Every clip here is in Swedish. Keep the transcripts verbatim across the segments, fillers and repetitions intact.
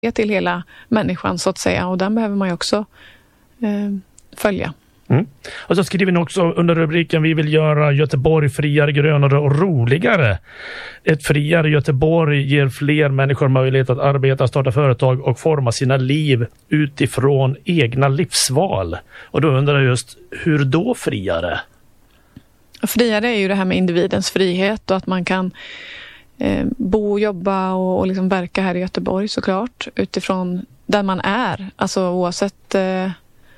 till hela människan så att säga, och den behöver man ju också eh, följa. Mm. Och så skriver ni också under rubriken: vi vill göra Göteborg friare, grönare och roligare. Ett friare Göteborg ger fler människor möjlighet att arbeta, starta företag och forma sina liv utifrån egna livsval. Och då undrar jag just, hur då friare? Friare är ju det här med individens frihet och att man kan eh, bo, jobba och, och liksom verka här i Göteborg såklart utifrån där man är, alltså oavsett eh,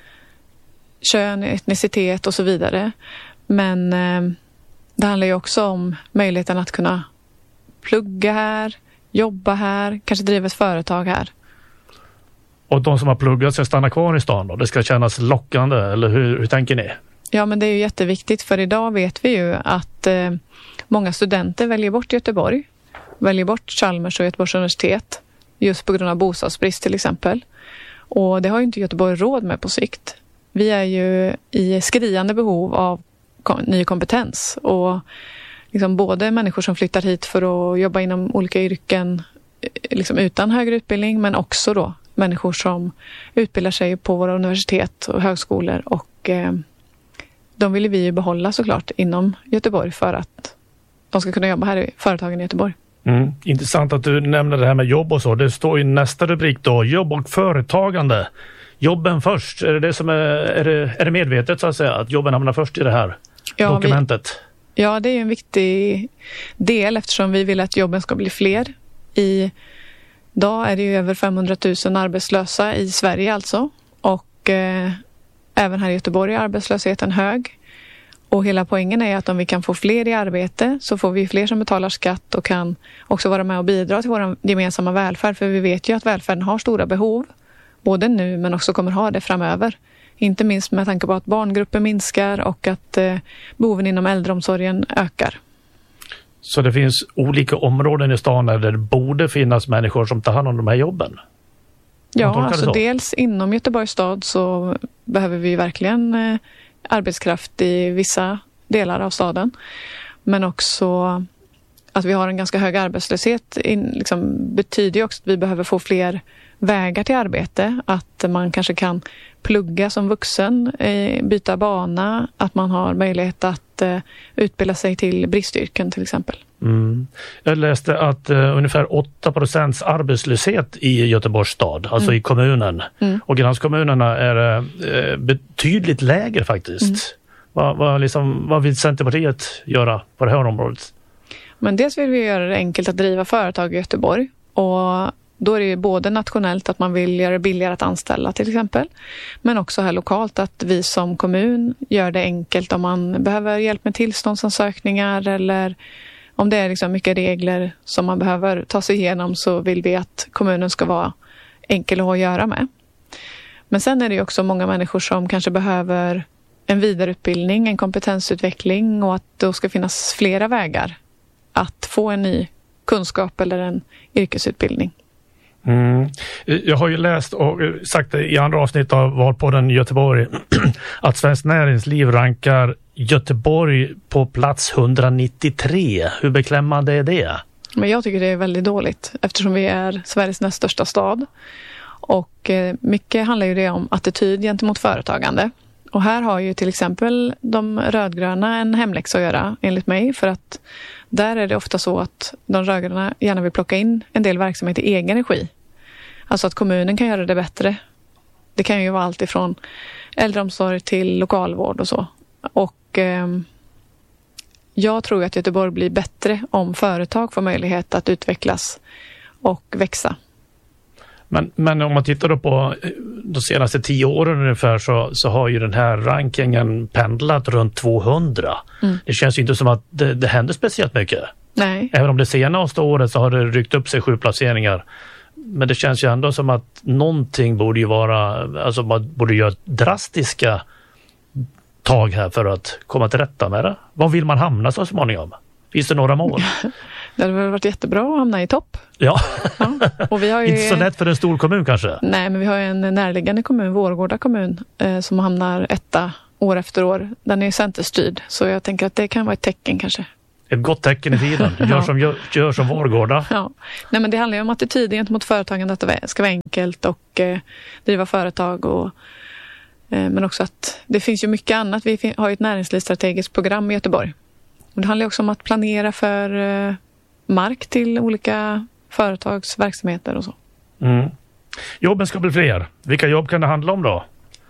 kön, etnicitet och så vidare. Men eh, det handlar ju också om möjligheten att kunna plugga här, jobba här, kanske driva ett företag här. Och de som har pluggat ska stanna kvar i stan då? Det ska kännas lockande, eller hur, hur tänker ni? Ja, men det är ju jätteviktigt, för idag vet vi ju att eh, många studenter väljer bort Göteborg, väljer bort Chalmers och Göteborgs universitet just på grund av bostadsbrist till exempel. Och det har ju inte Göteborg råd med på sikt. Vi är ju i skriande behov av kom- ny kompetens och liksom både människor som flyttar hit för att jobba inom olika yrken liksom utan högre utbildning, men också då människor som utbildar sig på våra universitet och högskolor, och eh, de vill vi ju behålla såklart inom Göteborg för att de ska kunna jobba här i företagen i Göteborg. Mm. Intressant att du nämner det här med jobb och så. Det står i nästa rubrik då, jobb och företagande. Jobben först, är det, det som är, är, det, är det medvetet så att säga, att jobben hamnar först i det här ja, dokumentet? Vi, ja, det är en viktig del eftersom vi vill att jobben ska bli fler. I dag är det ju över femhundratusen arbetslösa i Sverige alltså, och eh, även här i Göteborg är arbetslösheten hög. Och hela poängen är att om vi kan få fler i arbete så får vi fler som betalar skatt och kan också vara med och bidra till vår gemensamma välfärd. För vi vet ju att välfärden har stora behov, både nu men också kommer ha det framöver. Inte minst med tanke på att barngrupper minskar och att eh, behoven inom äldreomsorgen ökar. Så det finns olika områden i stan där det borde finnas människor som tar hand om de här jobben? Ja, alltså dels inom Göteborgs stad så behöver vi verkligen eh, arbetskraft i vissa delar av staden. Men också att vi har en ganska hög arbetslöshet in, liksom, betyder ju också att vi behöver få fler vägar till arbete. Att man kanske kan plugga som vuxen, eh, byta bana, att man har möjlighet att eh, utbilda sig till bristyrken till exempel. Mm. Jag läste att uh, ungefär åtta procent arbetslöshet i Göteborgs stad, alltså mm. i kommunen. Mm. Och gränskommunerna är uh, betydligt lägre faktiskt. Mm. Vad, vad, liksom, vad vill Centerpartiet göra på det här området? Men dels vill vi göra det enkelt att driva företag i Göteborg, och då är det ju både nationellt att man vill göra det billigare att anställa till exempel, men också här lokalt att vi som kommun gör det enkelt om man behöver hjälp med tillståndsansökningar eller om det är liksom mycket regler som man behöver ta sig igenom, så vill vi att kommunen ska vara enkel att ha att göra med. Men sen är det ju också många människor som kanske behöver en vidareutbildning, en kompetensutveckling, och att det ska finnas flera vägar att få en ny kunskap eller en yrkesutbildning. Mm. Jag har ju läst och sagt det i andra avsnitt av Valpodden Göteborg att Svenskt Näringsliv rankar Göteborg på plats etthundranittiotre. Hur beklämmande är det? Men jag tycker det är väldigt dåligt eftersom vi är Sveriges näst största stad. Och mycket handlar ju det om attityd gentemot företagande. Och här har ju till exempel de rödgröna en hemläxa att göra enligt mig, för att där är det ofta så att de rödgröna gärna vill plocka in en del verksamhet i egen regi. Alltså att kommunen kan göra det bättre. Det kan ju vara allt ifrån äldreomsorg till lokalvård och så. Och eh, jag tror att Göteborg blir bättre om företag får möjlighet att utvecklas och växa. Men, men om man tittar då på de senaste tio åren ungefär så, så har ju den här rankingen pendlat runt tvåhundra. Mm. Det känns ju inte som att det, det händer speciellt mycket. Nej. Även om det senaste året så har det ryckt upp sig sju placeringar. Men det känns ju ändå som att någonting borde ju vara, alltså man borde göra drastiska tag här för att komma till rätta med det. Var vill man hamna så småningom? Finns det några mål? Det hade varit jättebra att hamna i topp. Ja, ja. Och vi har ju... inte så lätt för en stor kommun kanske. Nej, men vi har ju en närliggande kommun, Vårgårda kommun, eh, som hamnar etta år efter år. Den är ju centerstyrd, så jag tänker att det kan vara ett tecken kanske. ett gott tecken i tiden. Gör, ja. som, gör, gör som vår gårda. Ja. Nej, men det handlar ju om attityd gentemot företagen, att det ska vara enkelt och eh, driva företag. Och, eh, men också att det finns ju mycket annat. Vi har ju ett näringslivsstrategiskt program i Göteborg. Och det handlar också om att planera för eh, mark till olika företags verksamheter och så. Mm. Jobben ska bli fler. Vilka jobb kan det handla om då?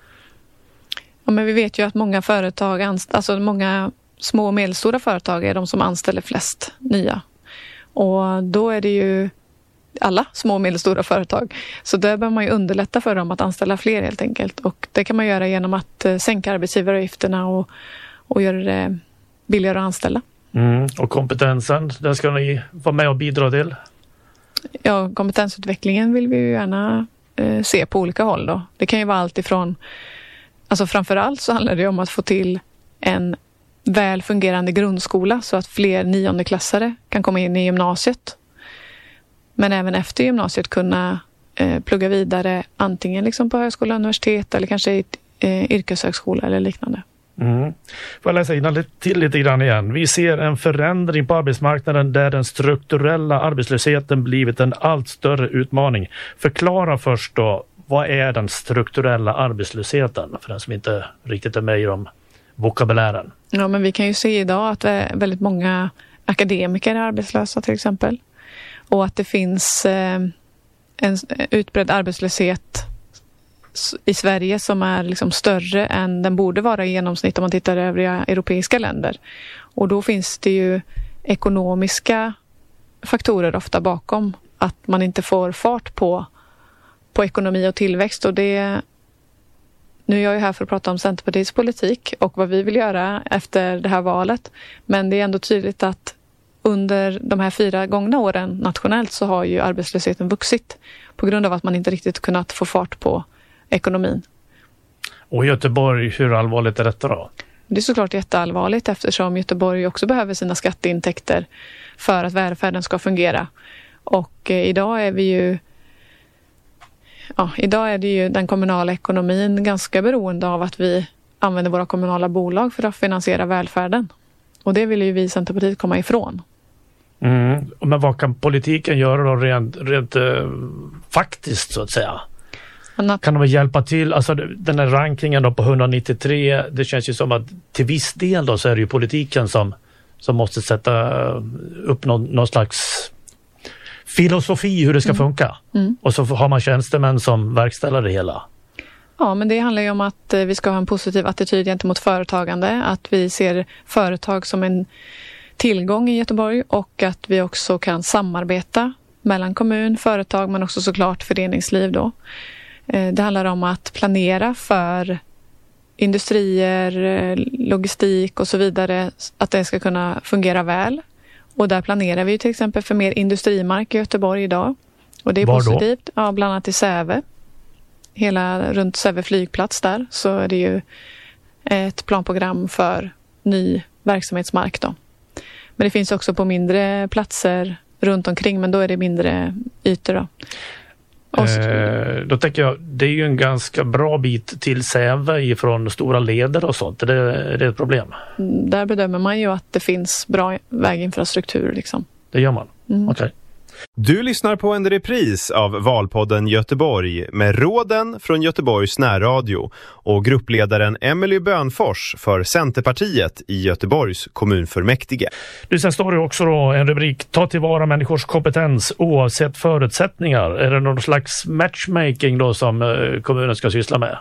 Ja, men vi vet ju att många företag, alltså många små och medelstora företag är de som anställer flest nya. Och då är det ju alla små och medelstora företag. Så där bör man ju underlätta för dem att anställa fler helt enkelt. Och det kan man göra genom att sänka arbetsgivaravgifterna och, och göra det billigare att anställa. Mm. Och kompetensen, den ska ni vara med och bidra till? Ja, kompetensutvecklingen vill vi ju gärna eh, se på olika håll då. Det kan ju vara allt ifrån, alltså framförallt så handlar det om att få till en väl fungerande grundskola så att fler niondeklassare kan komma in i gymnasiet. Men även efter gymnasiet kunna eh, plugga vidare antingen liksom på högskola, universitet eller kanske i eh, yrkeshögskola eller liknande. Mm. Får jag läsa in till lite grann igen. Vi ser en förändring på arbetsmarknaden där den strukturella arbetslösheten blivit en allt större utmaning. Förklara först då, vad är den strukturella arbetslösheten för den som inte riktigt är med i de vokabulären? Ja, men vi kan ju se idag att väldigt många akademiker är arbetslösa till exempel. Och att det finns eh, en utbredd arbetslöshet i Sverige som är liksom större än den borde vara i genomsnitt om man tittar i övriga europeiska länder. Och då finns det ju ekonomiska faktorer ofta bakom att man inte får fart på, på ekonomi och tillväxt. Och det, nu är jag ju här för att prata om Centerpartiets politik och vad vi vill göra efter det här valet. Men det är ändå tydligt att under de här fyra gångna åren nationellt så har ju arbetslösheten vuxit på grund av att man inte riktigt kunnat få fart på ekonomin. Och Göteborg, hur allvarligt är detta då? Det är såklart jätteallvarligt eftersom Göteborg också behöver sina skatteintäkter för att välfärden ska fungera. Och eh, idag är vi ju ja, idag är det ju den kommunala ekonomin ganska beroende av att vi använder våra kommunala bolag för att finansiera välfärden. Och det vill ju vi i Centerpartiet komma ifrån. Mm. Men vad kan politiken göra då rent, rent eh, faktiskt så att säga? Kan de hjälpa till? Alltså den här rankingen då på hundranittiotre, det känns ju som att till viss del då så är det ju politiken som, som måste sätta upp någon, någon slags filosofi hur det ska mm. funka. Mm. Och så har man tjänstemän som verkställer det hela. Ja, men det handlar ju om att vi ska ha en positiv attityd gentemot företagande. Att vi ser företag som en tillgång i Göteborg och att vi också kan samarbeta mellan kommun, företag men också såklart föreningsliv då. Det handlar om att planera för industrier, logistik och så vidare, att det ska kunna fungera väl. Och där planerar vi till exempel för mer industrimark i Göteborg idag. Och det är Var positivt. Ja, bland annat i Säve. Hela runt Säve flygplats där så är det ju ett planprogram för ny verksamhetsmark då. Men det finns också på mindre platser runt omkring, men då är det mindre ytor då. Eh, då tänker jag, det är ju en ganska bra bit till Säve ifrån stora leder och sånt. Är det, är det ett problem? Mm, där bedömer man ju att det finns bra väginfrastruktur liksom. Det gör man? Mm. Okej. Okay. Du lyssnar på en repris av Valpodden Göteborg med råden från Göteborgs närradio och gruppledaren Emily Bönfors för Centerpartiet i Göteborgs kommunfullmäktige. Du, sen står det också då en rubrik: ta tillvara människors kompetens oavsett förutsättningar. Är det någon slags matchmaking då som kommunen ska syssla med?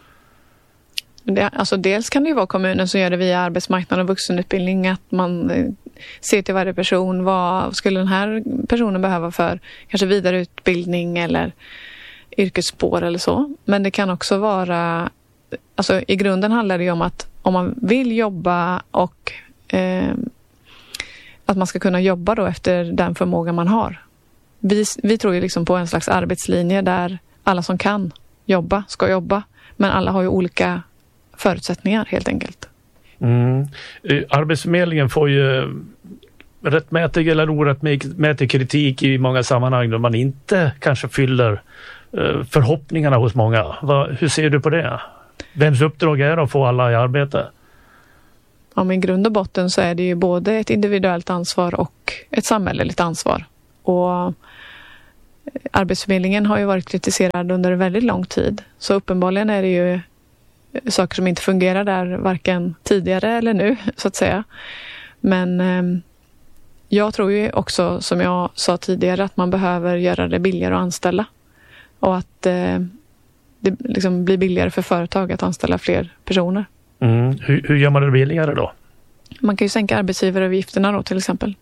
Det, alltså dels kan det ju vara kommunen som gör det via arbetsmarknad och vuxenutbildning, att man ser till varje person, vad skulle den här personen behöva för kanske vidareutbildning eller yrkesspår eller så. Men det kan också vara, alltså i grunden handlar det ju om att om man vill jobba och eh, att man ska kunna jobba då efter den förmåga man har. Vi, vi tror ju liksom på en slags arbetslinje där alla som kan jobba ska jobba, men alla har ju olika förutsättningar helt enkelt. Mm. Arbetsförmedlingen får ju rättmätig eller orättmätig kritik i många sammanhang då man inte kanske fyller förhoppningarna hos många. Vad, hur ser du på det? Vems uppdrag är det att få alla i arbete? ja, men i grund och botten så är det ju både ett individuellt ansvar och ett samhälleligt ansvar. Och Arbetsförmedlingen har ju varit kritiserad under väldigt lång tid. Så uppenbarligen är det ju saker som inte fungerar där, varken tidigare eller nu, så att säga. Men eh, jag tror ju också, som jag sa tidigare, att man behöver göra det billigare att anställa. Och att eh, det liksom blir billigare för företag att anställa fler personer. Mm. Hur, hur gör man det billigare då? Man kan ju sänka arbetsgivaravgifterna då till exempel.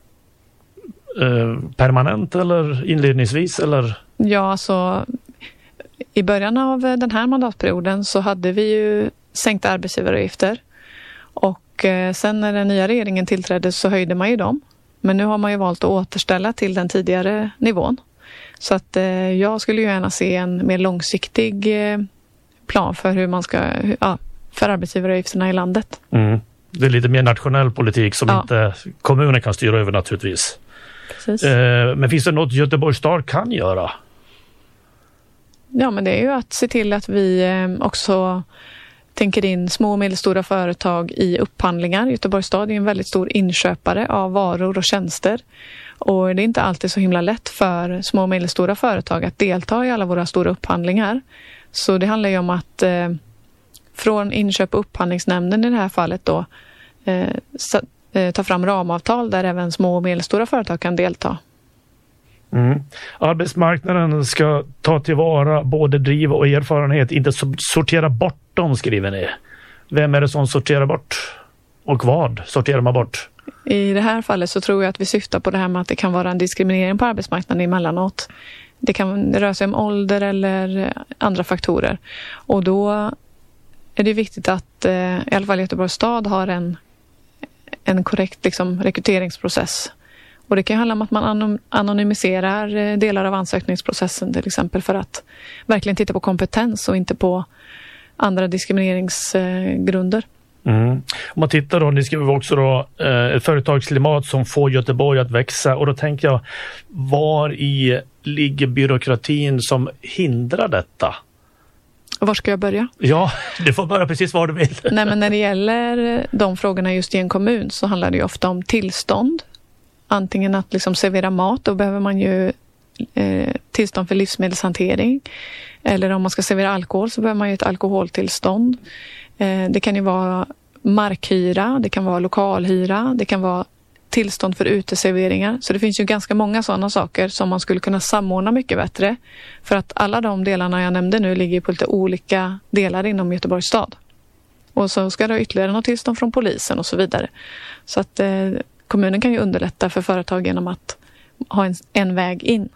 Eh, permanent eller inledningsvis? Eller? Ja, alltså i början av den här mandatperioden så hade vi ju sänkta arbetsgivaravgifter. Och eh, sen när den nya regeringen tillträdde så höjde man ju dem. Men nu har man ju valt att återställa till den tidigare nivån. Så att eh, jag skulle ju gärna se en mer långsiktig eh, plan för hur man ska, hur, ja, för arbetsgivaravgifterna i landet. Mm. Det är lite mer nationell politik som ja. inte kommunen kan styra över naturligtvis. Precis. Eh, men finns det något Göteborgs stad kan göra? Ja, men det är ju att se till att vi eh, också tänker in små och medelstora företag i upphandlingar. Göteborgs stad är en väldigt stor inköpare av varor och tjänster. Och det är inte alltid så himla lätt för små och medelstora företag att delta i alla våra stora upphandlingar. Så det handlar ju om att eh, från inköp- och upphandlingsnämnden i det här fallet då eh, sa, eh, ta fram ramavtal där även små och medelstora företag kan delta. Mm. Arbetsmarknaden ska ta tillvara både driv och erfarenhet, inte sortera bort dem, skriver ni. Vem är det som sorterar bort? Och vad sorterar man bort? I det här fallet så tror jag att vi syftar på det här med att det kan vara en diskriminering på arbetsmarknaden emellanåt. Det kan röra sig om ålder eller andra faktorer. Och då är det viktigt att eh, i alla fall Göteborgs stad har en, en korrekt liksom, rekryteringsprocess. Och det kan handla om att man anonymiserar delar av ansökningsprocessen till exempel för att verkligen titta på kompetens och inte på andra diskrimineringsgrunder. Mm. Om man tittar då, ni skriver också då eh, ett företagsklimat som får Göteborg att växa, och då tänker jag, var i ligger byråkratin som hindrar detta? Var ska jag börja? Ja, du får börja precis var du vill. Nej, men när det gäller de frågorna just i en kommun så handlar det ju ofta om tillstånd. Antingen att liksom servera mat, då behöver man ju eh, tillstånd för livsmedelshantering. Eller om man ska servera alkohol så behöver man ju ett alkoholtillstånd. Eh, det kan ju vara markhyra, det kan vara lokalhyra, det kan vara tillstånd för uteserveringar. Så det finns ju ganska många sådana saker som man skulle kunna samordna mycket bättre. För att alla de delarna jag nämnde nu ligger på lite olika delar inom Göteborgs stad. Och så ska det ha ytterligare något tillstånd från polisen och så vidare. Så att eh, kommunen kan ju underlätta för företag genom att ha en, en väg in.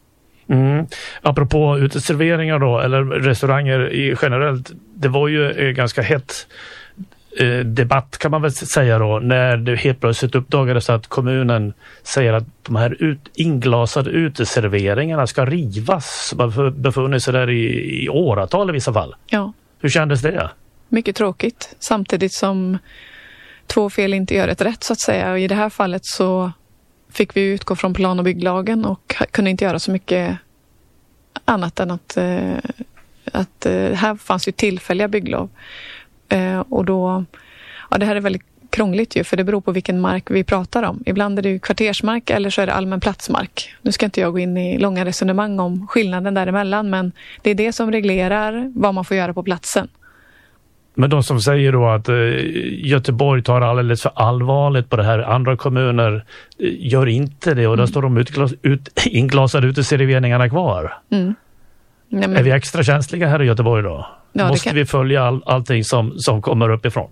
Mm. Apropå uteserveringar då, eller restauranger i generellt, det var ju eh, ganska hett eh, debatt kan man väl säga då, när det helt plötsligt uppdagades att kommunen säger att de här ut, inglasade uteserveringarna ska rivas. Man har befunnit sig där i, i åratal i vissa fall. Ja. Hur kändes det? Mycket tråkigt, samtidigt som två fel inte gör ett rätt så att säga. Och i det här fallet så fick vi utgå från plan- och bygglagen och kunde inte göra så mycket annat än att, eh, att eh, här fanns ju tillfälliga bygglov. Eh, och då, ja, det här är väldigt krångligt ju, för det beror på vilken mark vi pratar om. Ibland är det ju kvartersmark eller så är det allmän platsmark. Nu ska inte jag gå in i långa resonemang om skillnaden däremellan, men det är det som reglerar vad man får göra på platsen. Men de som säger då att eh, Göteborg tar alldeles för allvarligt på det här, andra kommuner eh, gör inte det, och då mm. står de utglas, ut, inglasade uteserveringarna kvar. Mm. Nej, men... Är vi extra känsliga här i Göteborg då? Ja, måste kan... vi följa all, allting som, som kommer uppifrån?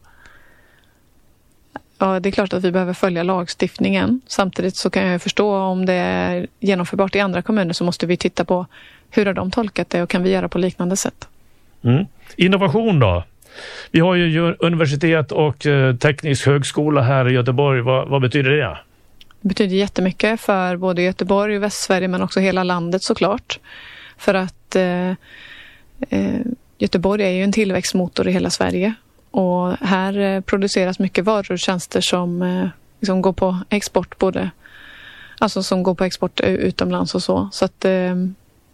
Ja, det är klart att vi behöver följa lagstiftningen. Samtidigt så kan jag förstå om det är genomförbart i andra kommuner, så måste vi titta på hur har de tolkat det och kan vi göra på liknande sätt. Mm. Innovation då? Vi har ju universitet och eh, teknisk högskola här i Göteborg. Vad, vad betyder det? Det betyder jättemycket för både Göteborg och Västsverige, men också hela landet såklart. För att eh, eh, Göteborg är ju en tillväxtmotor i hela Sverige. Och här eh, produceras mycket varor och tjänster som eh, liksom går på export, både, alltså som går på export utomlands och så. Så att eh,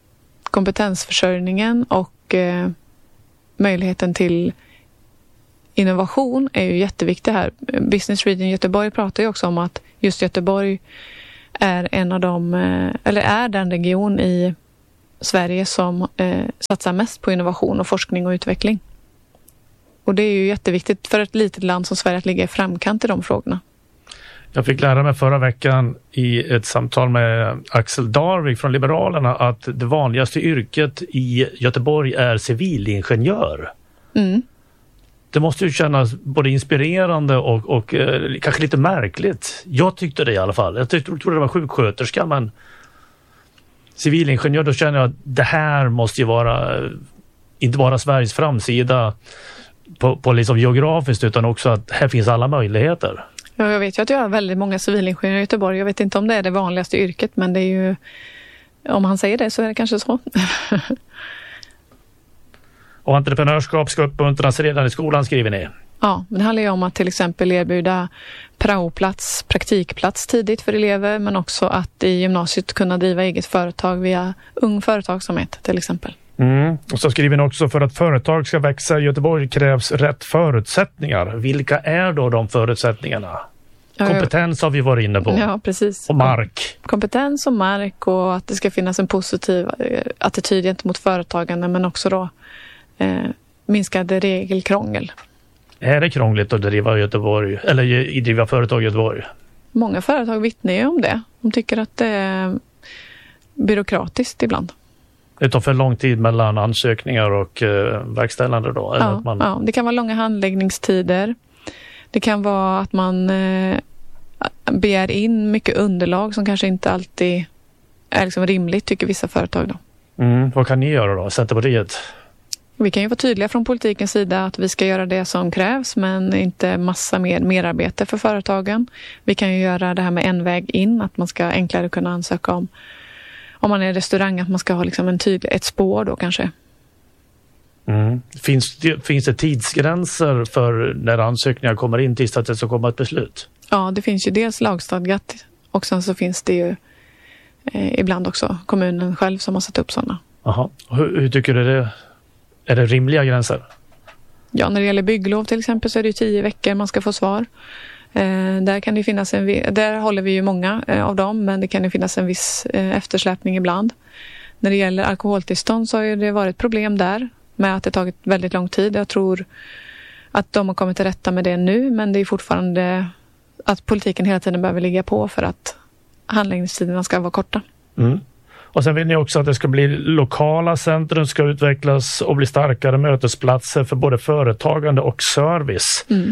kompetensförsörjningen och eh, möjligheten till innovation är ju jätteviktig här. Business Region Göteborg pratar ju också om att just Göteborg är en av de, eller är den region i Sverige som eh, satsar mest på innovation och forskning och utveckling. Och det är ju jätteviktigt för ett litet land som Sverige att ligga i framkant i de frågorna. Jag fick lära mig förra veckan i ett samtal med Axel Darvik från Liberalerna att det vanligaste yrket i Göteborg är civilingenjör. Mm. Det måste ju kännas både inspirerande och, och eh, kanske lite märkligt. Jag tyckte det i alla fall. Jag tyckte, trodde det var sjuksköterska, men civilingenjör, då känner jag att det här måste ju vara inte bara Sveriges framsida på, på liksom geografiskt, utan också att här finns alla möjligheter. Ja, jag vet ju att jag har väldigt många civilingenjörer i Göteborg. Jag vet inte om det är det vanligaste yrket, men det är ju, om han säger det så är det kanske så. Och entreprenörskap ska uppmuntras redan i skolan, skriver ni. Ja, men det handlar ju om att till exempel erbjuda praoplats, praktikplats tidigt för elever, men också att i gymnasiet kunna driva eget företag via ung företagsamhet till exempel. Mm. Och så skriver ni också: för att företag ska växa i Göteborg krävs rätt förutsättningar. Vilka är då de förutsättningarna? Ja, Kompetens har vi varit inne på. Ja, precis. Och mark. Kompetens och mark, och att det ska finnas en positiv attityd gentemot företagande, men också då eh, minskad regelkrångel. Är det krångligt att driva Göteborg eller driva företag i Göteborg? Många företag vittnar ju om det. De tycker att det är byråkratiskt ibland. Det tar för lång tid mellan ansökningar och eh, verkställande då? Eller Ja, att man... ja, det kan vara långa handläggningstider. Det kan vara att man eh, begär in mycket underlag som kanske inte alltid är liksom rimligt, tycker vissa företag då. Mm, vad kan ni göra då, Centerpartiet? Vi kan ju vara tydliga från politikens sida att vi ska göra det som krävs, men inte massa mer merarbete för företagen. Vi kan ju göra det här med en väg in, att man ska enklare kunna ansöka om om man är restaurang, att man ska ha liksom en tydlig, ett spår då kanske. Mm. Finns, det, finns det tidsgränser för när ansökningar kommer in tills att det ska komma ett beslut? Ja, det finns ju dels lagstadgat, och sen så finns det ju eh, ibland också kommunen själv som har satt upp sådana. Aha. Hur, hur tycker du det? Är det rimliga gränser? Ja, när det gäller bygglov till exempel så är det ju tio veckor man ska få svar. Eh, där kan det finnas en, där håller vi ju många eh, av dem, men det kan ju finnas en viss eh, eftersläpning ibland. När det gäller alkoholtillstånd så har det varit problem där med att det tagit väldigt lång tid. Jag tror att de har kommit till rätta med det nu, men det är fortfarande att politiken hela tiden behöver ligga på för att handläggningstiderna ska vara korta. Mm. Och sen vill ni också att det ska bli lokala centrum, ska utvecklas och bli starkare mötesplatser för både företagande och service. Mm.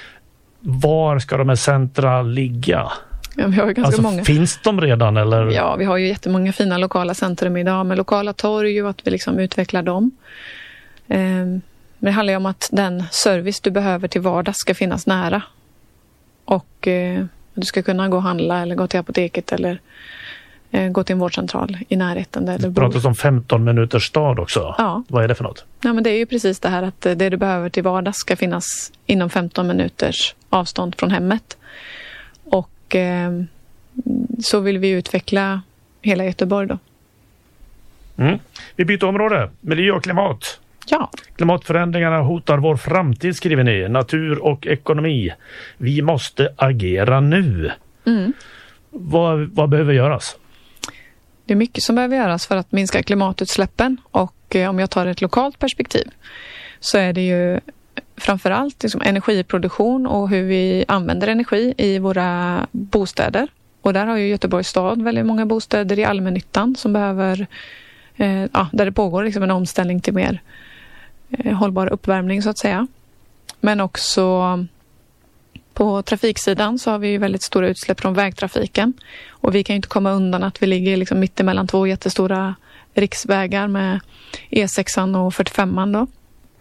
Var ska de här centra ligga? Ja, vi har ju ganska alltså, många. Finns de redan? Eller? Ja, vi har ju jättemånga fina lokala centrum idag med lokala torg och att vi liksom utvecklar dem. Men det handlar ju om att den service du behöver till vardags ska finnas nära. Och eh, du ska kunna gå och handla eller gå till apoteket eller eh, gå till en vårdcentral i närheten. Där det pratas om femton minuters stad också. Ja. Vad är det för något? Ja, men det är ju precis det här att det du behöver till vardags ska finnas inom femton minuters avstånd från hemmet. Och eh, så vill vi utveckla hela Göteborg då. Mm. Vi byter område. Miljö och klimat. Ja. Klimatförändringarna hotar vår framtid, skriver ni. Natur och ekonomi. Vi måste agera nu. Mm. Vad, vad behöver göras? Det är mycket som behöver göras för att minska klimatutsläppen. Och eh, om jag tar ett lokalt perspektiv så är det ju framförallt liksom energiproduktion och hur vi använder energi i våra bostäder. Och där har ju Göteborgs stad väldigt många bostäder i allmännyttan som behöver, eh, ja, där det pågår liksom en omställning till mer eh, hållbar uppvärmning så att säga. Men också på trafiksidan så har vi ju väldigt stora utsläpp från vägtrafiken. Och vi kan ju inte komma undan att vi ligger liksom mitt emellan två jättestora riksvägar med E sexan och fyrtiofemman då.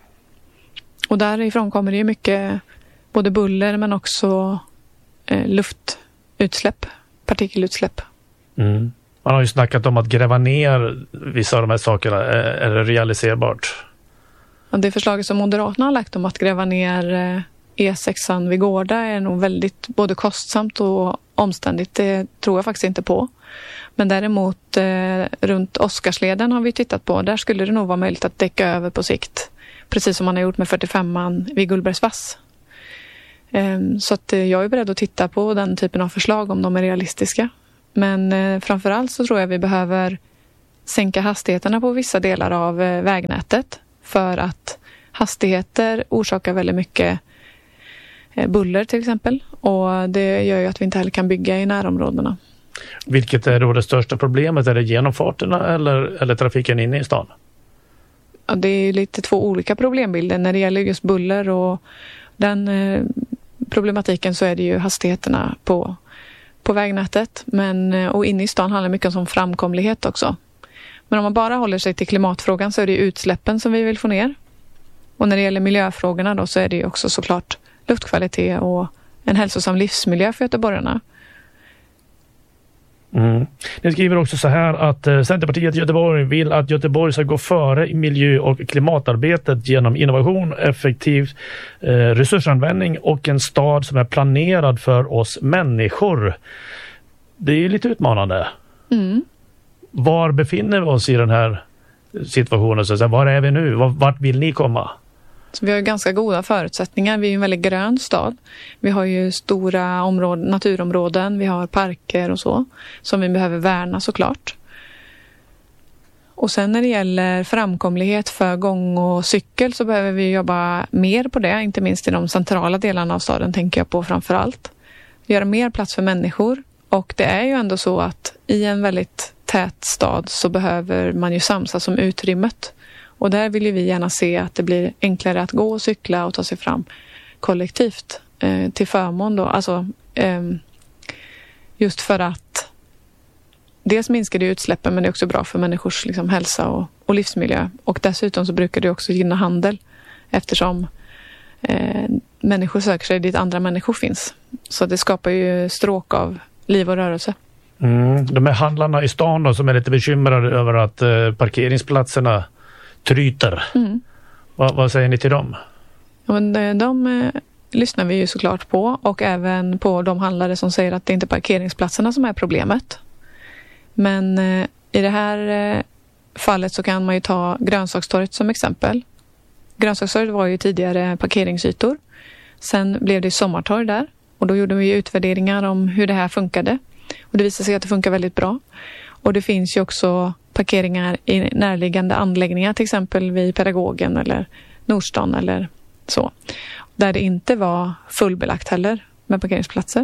Och därifrån kommer det ju mycket både buller men också eh, luftutsläpp, partikelutsläpp. Mm. Man har ju snackat om att gräva ner vissa av de här sakerna. Är, är det realiserbart? Och det förslaget som Moderaterna har lagt om att gräva ner eh, E sexan vid Gårda är nog väldigt både kostsamt och omständigt. Det tror jag faktiskt inte på. Men däremot eh, runt Oscarsleden har vi tittat på. Där skulle det nog vara möjligt att däcka över på sikt Precis som man har gjort med fyrtiofemman vid Gullbergsvass. Så att jag är beredd att titta på den typen av förslag om de är realistiska. Men framförallt så tror jag vi behöver sänka hastigheterna på vissa delar av vägnätet. För att hastigheter orsakar väldigt mycket buller till exempel. Och det gör ju att vi inte heller kan bygga i närområdena. Vilket är då det största problemet? Är det genomfarterna eller, eller trafiken inne i stan? Ja, det är lite två olika problembilder. När det gäller just buller och den eh, problematiken så är det ju hastigheterna på, på vägnätet. Men, och inne i stan handlar det mycket om framkomlighet också. Men om man bara håller sig till klimatfrågan så är det utsläppen som vi vill få ner. Och när det gäller miljöfrågorna då så är det ju också såklart luftkvalitet och en hälsosam livsmiljö för göteborgarna. Mm. Ni skriver också så här att eh, Centerpartiet i Göteborg vill att Göteborg ska gå före i miljö- och klimatarbetet genom innovation, effektiv eh, resursanvändning och en stad som är planerad för oss människor. Det är ju lite utmanande. Mm. Var befinner vi oss i den här situationen? Så, var är vi nu? Vart vill ni komma? Så vi har ju ganska goda förutsättningar. Vi är en väldigt grön stad. Vi har ju stora områden, naturområden, vi har parker och så som vi behöver värna såklart. Och sen när det gäller framkomlighet för gång och cykel så behöver vi jobba mer på det, inte minst i de centrala delarna av staden tänker jag på framför allt. Göra mer plats för människor och det är ju ändå så att i en väldigt tät stad så behöver man ju samsas om utrymmet. Och där vill ju vi gärna se att det blir enklare att gå och cykla och ta sig fram kollektivt eh, till förmån då. Alltså eh, just för att dels minskar det utsläppen men det är också bra för människors liksom, hälsa och, och livsmiljö. Och dessutom så brukar det också gynna handel eftersom eh, människor söker sig dit andra människor finns. Så det skapar ju stråk av liv och rörelse. Mm, de här handlarna i stan då, som är lite bekymrade över att eh, parkeringsplatserna tryter. Mm. Va, vad säger ni till dem? Ja, men de, de eh, lyssnar vi ju såklart på och även på de handlare som säger att det inte är parkeringsplatserna som är problemet. Men eh, i det här eh, fallet så kan man ju ta Grönsakstorget som exempel. Grönsakstorget var ju tidigare parkeringsytor. Sen blev det sommartorg där och då gjorde vi utvärderingar om hur det här funkade. Och det visade sig att det funkar väldigt bra. Och det finns ju också parkeringar i närliggande anläggningar, till exempel vid Pedagogen eller Nordstan eller så. Där det inte var fullbelagt heller med parkeringsplatser.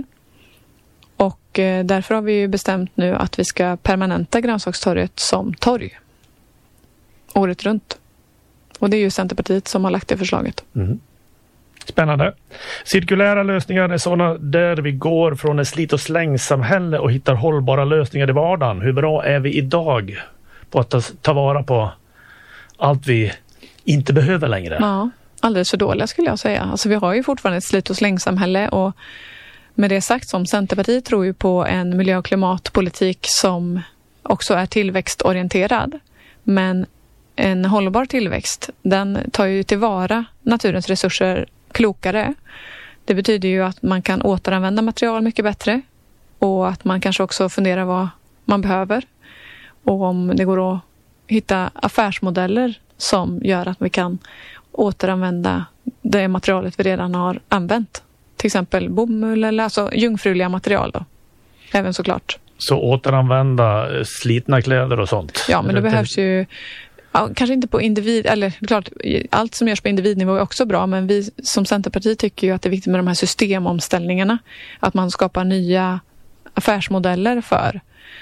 Och eh, därför har vi ju bestämt nu att vi ska permanenta Grönsakstorget som torg. Året runt. Och det är ju Centerpartiet som har lagt det förslaget. Mm. Spännande. Cirkulära lösningar är sådana där vi går från ett slit- och slängsamhälle och hittar hållbara lösningar i vardagen. Hur bra är vi idag på att ta, ta vara på allt vi inte behöver längre? Ja, alldeles för dåliga skulle jag säga. Alltså vi har ju fortfarande ett slit- och slängsamhälle och med det sagt som Centerpartiet tror ju på en miljö- och klimatpolitik som också är tillväxtorienterad. Men en hållbar tillväxt, den tar ju tillvara naturens resurser klokare. Det betyder ju att man kan återanvända material mycket bättre och att man kanske också funderar vad man behöver och om det går att hitta affärsmodeller som gör att vi kan återanvända det materialet vi redan har använt. Till exempel bomull eller alltså jungfruliga material då. Även såklart. Så återanvända slitna kläder och sånt? Ja, men det behövs ju ja, kanske inte på individ, eller klart, allt som görs på individnivå är också bra, men vi som Centerparti tycker ju att det är viktigt med de här systemomställningarna. Att man skapar nya affärsmodeller för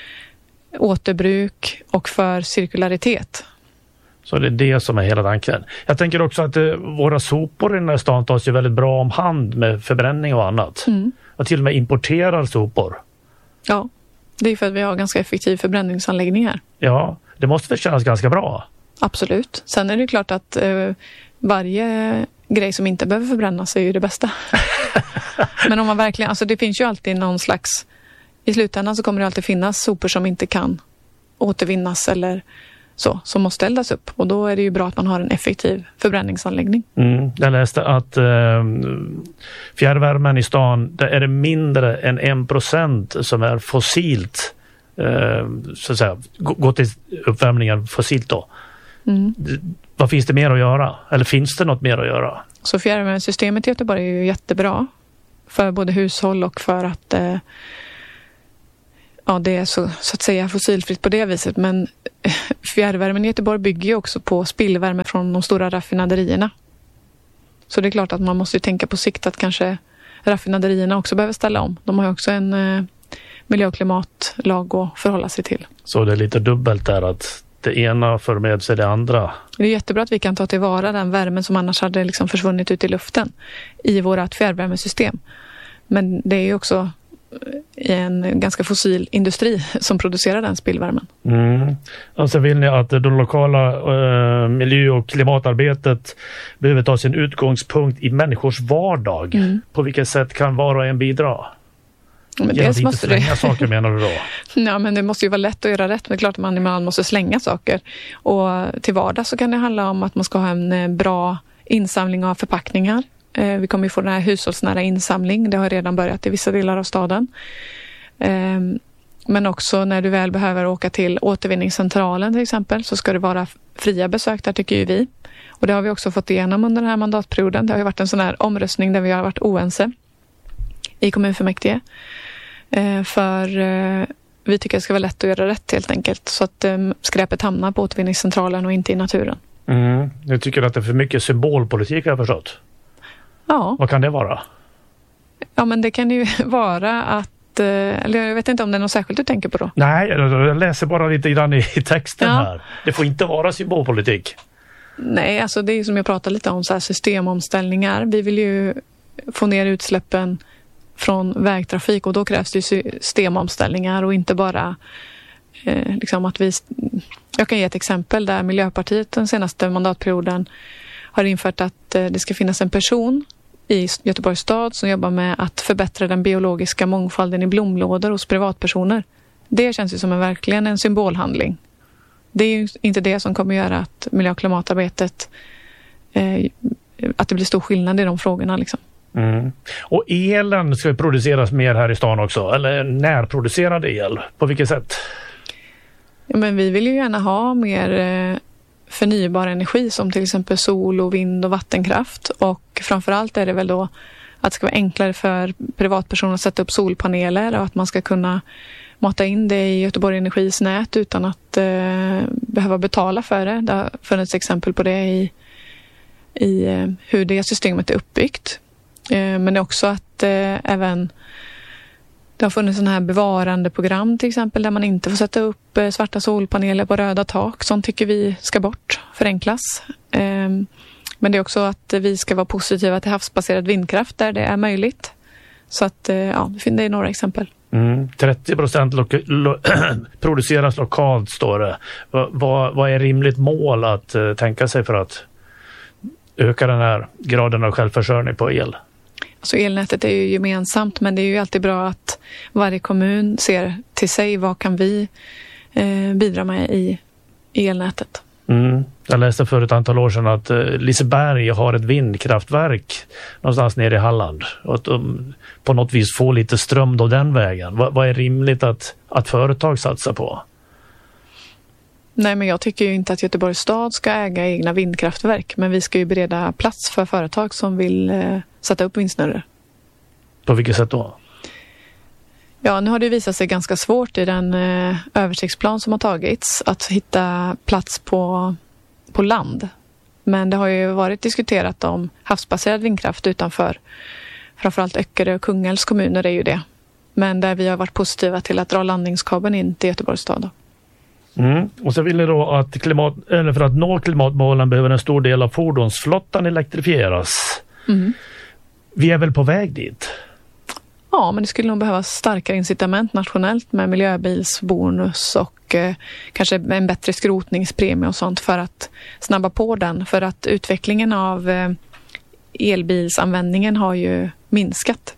återbruk och för cirkularitet. Så det är det som är hela tanken. Jag tänker också att eh, våra sopor i den här stan tas ju väldigt bra om hand med förbränning och annat. Mm. Och till och med importerar sopor. Ja, det är för att vi har ganska effektiv förbränningsanläggning här. Ja, det måste väl kännas ganska bra. Absolut. Sen är det klart att eh, varje grej som inte behöver förbrännas är ju det bästa. Men om man verkligen, alltså det finns ju alltid någon slags, i slutändan så kommer det alltid finnas sopor som inte kan återvinnas eller så, som måste eldas upp. Och då är det ju bra att man har en effektiv förbränningsanläggning. Mm, jag läste att eh, fjärrvärmen i stan, där är det mindre än en procent som är fossilt, eh, så att säga, gå till uppvärmningen fossilt då. Mm. Vad finns det mer att göra? Eller finns det något mer att göra? Så fjärrvärmesystemet i Göteborg är ju jättebra för både hushåll och för att eh, ja, det är så, så att säga fossilfritt på det viset. Men fjärrvärmen i Göteborg bygger ju också på spillvärme från de stora raffinaderierna. Så det är klart att man måste tänka på sikt att kanske raffinaderierna också behöver ställa om. De har ju också en eh, miljö- och klimatlag att förhålla sig till. Så det är lite dubbelt där att det ena för med sig det andra. Det är jättebra att vi kan ta tillvara den värmen som annars hade liksom försvunnit ut i luften i vårt fjärrvärmesystem. Men det är ju också en ganska fossil industri som producerar den spillvärmen. Mm. Och så vill ni att det lokala eh, miljö- och klimatarbetet behöver ta sin utgångspunkt i människors vardag. Mm. På vilket sätt kan var och en bidra? Men dels måste inte slänga det... saker menar du då? Ja, men det måste ju vara lätt att göra rätt. Men det är klart att man ibland måste slänga saker. Och till vardag så kan det handla om att man ska ha en bra insamling av förpackningar. Eh, vi kommer ju få den här hushållsnära insamling. Det har redan börjat i vissa delar av staden. Eh, men också när du väl behöver åka till återvinningscentralen till exempel så ska det vara fria besök där, tycker ju vi. Och det har vi också fått igenom under den här mandatperioden. Det har ju varit en sån här omröstning där vi har varit oense i kommunfullmäktige. Eh, för eh, vi tycker att det ska vara lätt att göra rätt helt enkelt. Så att eh, skräpet hamnar på återvinningscentralen och inte i naturen. Mm. Jag tycker att det är för mycket symbolpolitik, har jag förstått. Ja. Vad kan det vara? Ja, men det kan ju vara att... Eh, eller jag vet inte om det är något särskilt du tänker på då. Nej, jag läser bara lite grann i texten ja. här. Det får inte vara symbolpolitik. Nej, alltså det är som jag pratade lite om, så här systemomställningar. Vi vill ju få ner utsläppen från vägtrafik och då krävs det systemomställningar och inte bara eh, liksom att vi... Jag kan ge ett exempel där Miljöpartiet den senaste mandatperioden har infört att eh, det ska finnas en person i Göteborgs stad som jobbar med att förbättra den biologiska mångfalden i blomlådor hos privatpersoner. Det känns ju som en verkligen en symbolhandling. Det är ju inte det som kommer göra att miljö- och klimatarbetet eh, att det blir stor skillnad i de frågorna liksom. Mm. Och elen ska produceras mer här i stan också, eller närproducerad el, på vilket sätt? Ja, men vi vill ju gärna ha mer eh, förnybar energi som till exempel sol och vind och vattenkraft, och framförallt är det väl då att det ska vara enklare för privatpersoner att sätta upp solpaneler och att man ska kunna mata in det i Göteborg Energis nät utan att eh, behöva betala för det. Det har funnits exempel på det i, i eh, hur det systemet är uppbyggt. Eh, men det är också att eh, även det har funnits sådana här bevarandeprogram till exempel där man inte får sätta upp eh, svarta solpaneler på röda tak. Sånt tycker vi ska bort, förenklas. Eh, men det är också att vi ska vara positiva till havsbaserad vindkraft där det är möjligt. Så att eh, ja, det är några exempel. Mm, trettio procent lo- lo- produceras lokalt, står det. Va- vad, vad är rimligt mål att uh, tänka sig för att öka den här graden av självförsörjning på el? Alltså elnätet är ju gemensamt, men det är ju alltid bra att varje kommun ser till sig vad kan vi eh, bidra med i, i elnätet. Mm. Jag läste för ett antal år sedan att uh, Liseberg har ett vindkraftverk någonstans nere i Halland. Och att de på något vis får lite ström då den vägen. Va- vad är rimligt att, att företag satsar på? Nej, men jag tycker ju inte att Göteborgs stad ska äga egna vindkraftverk. Men vi ska ju bereda plats för företag som vill eh, sätta upp vindsnurror. På vilket sätt då? Ja, nu har det visat sig ganska svårt i den eh, översiktsplan som har tagits att hitta plats på, på land. Men det har ju varit diskuterat om havsbaserad vindkraft utanför framförallt Öckerö och Kungälvs kommuner är ju det. Men där vi har varit positiva till att dra landningskabeln in till Göteborgs stad. Mm. Och så vill ni då att klimat, eller för att nå klimatmålen behöver en stor del av fordonsflottan elektrifieras. Mm. Vi är väl på väg dit? Ja, men det skulle nog behövas starkare incitament nationellt med miljöbilsbonus och eh, kanske en bättre skrotningspremie och sånt för att snabba på den. För att utvecklingen av eh, elbilsanvändningen har ju minskat.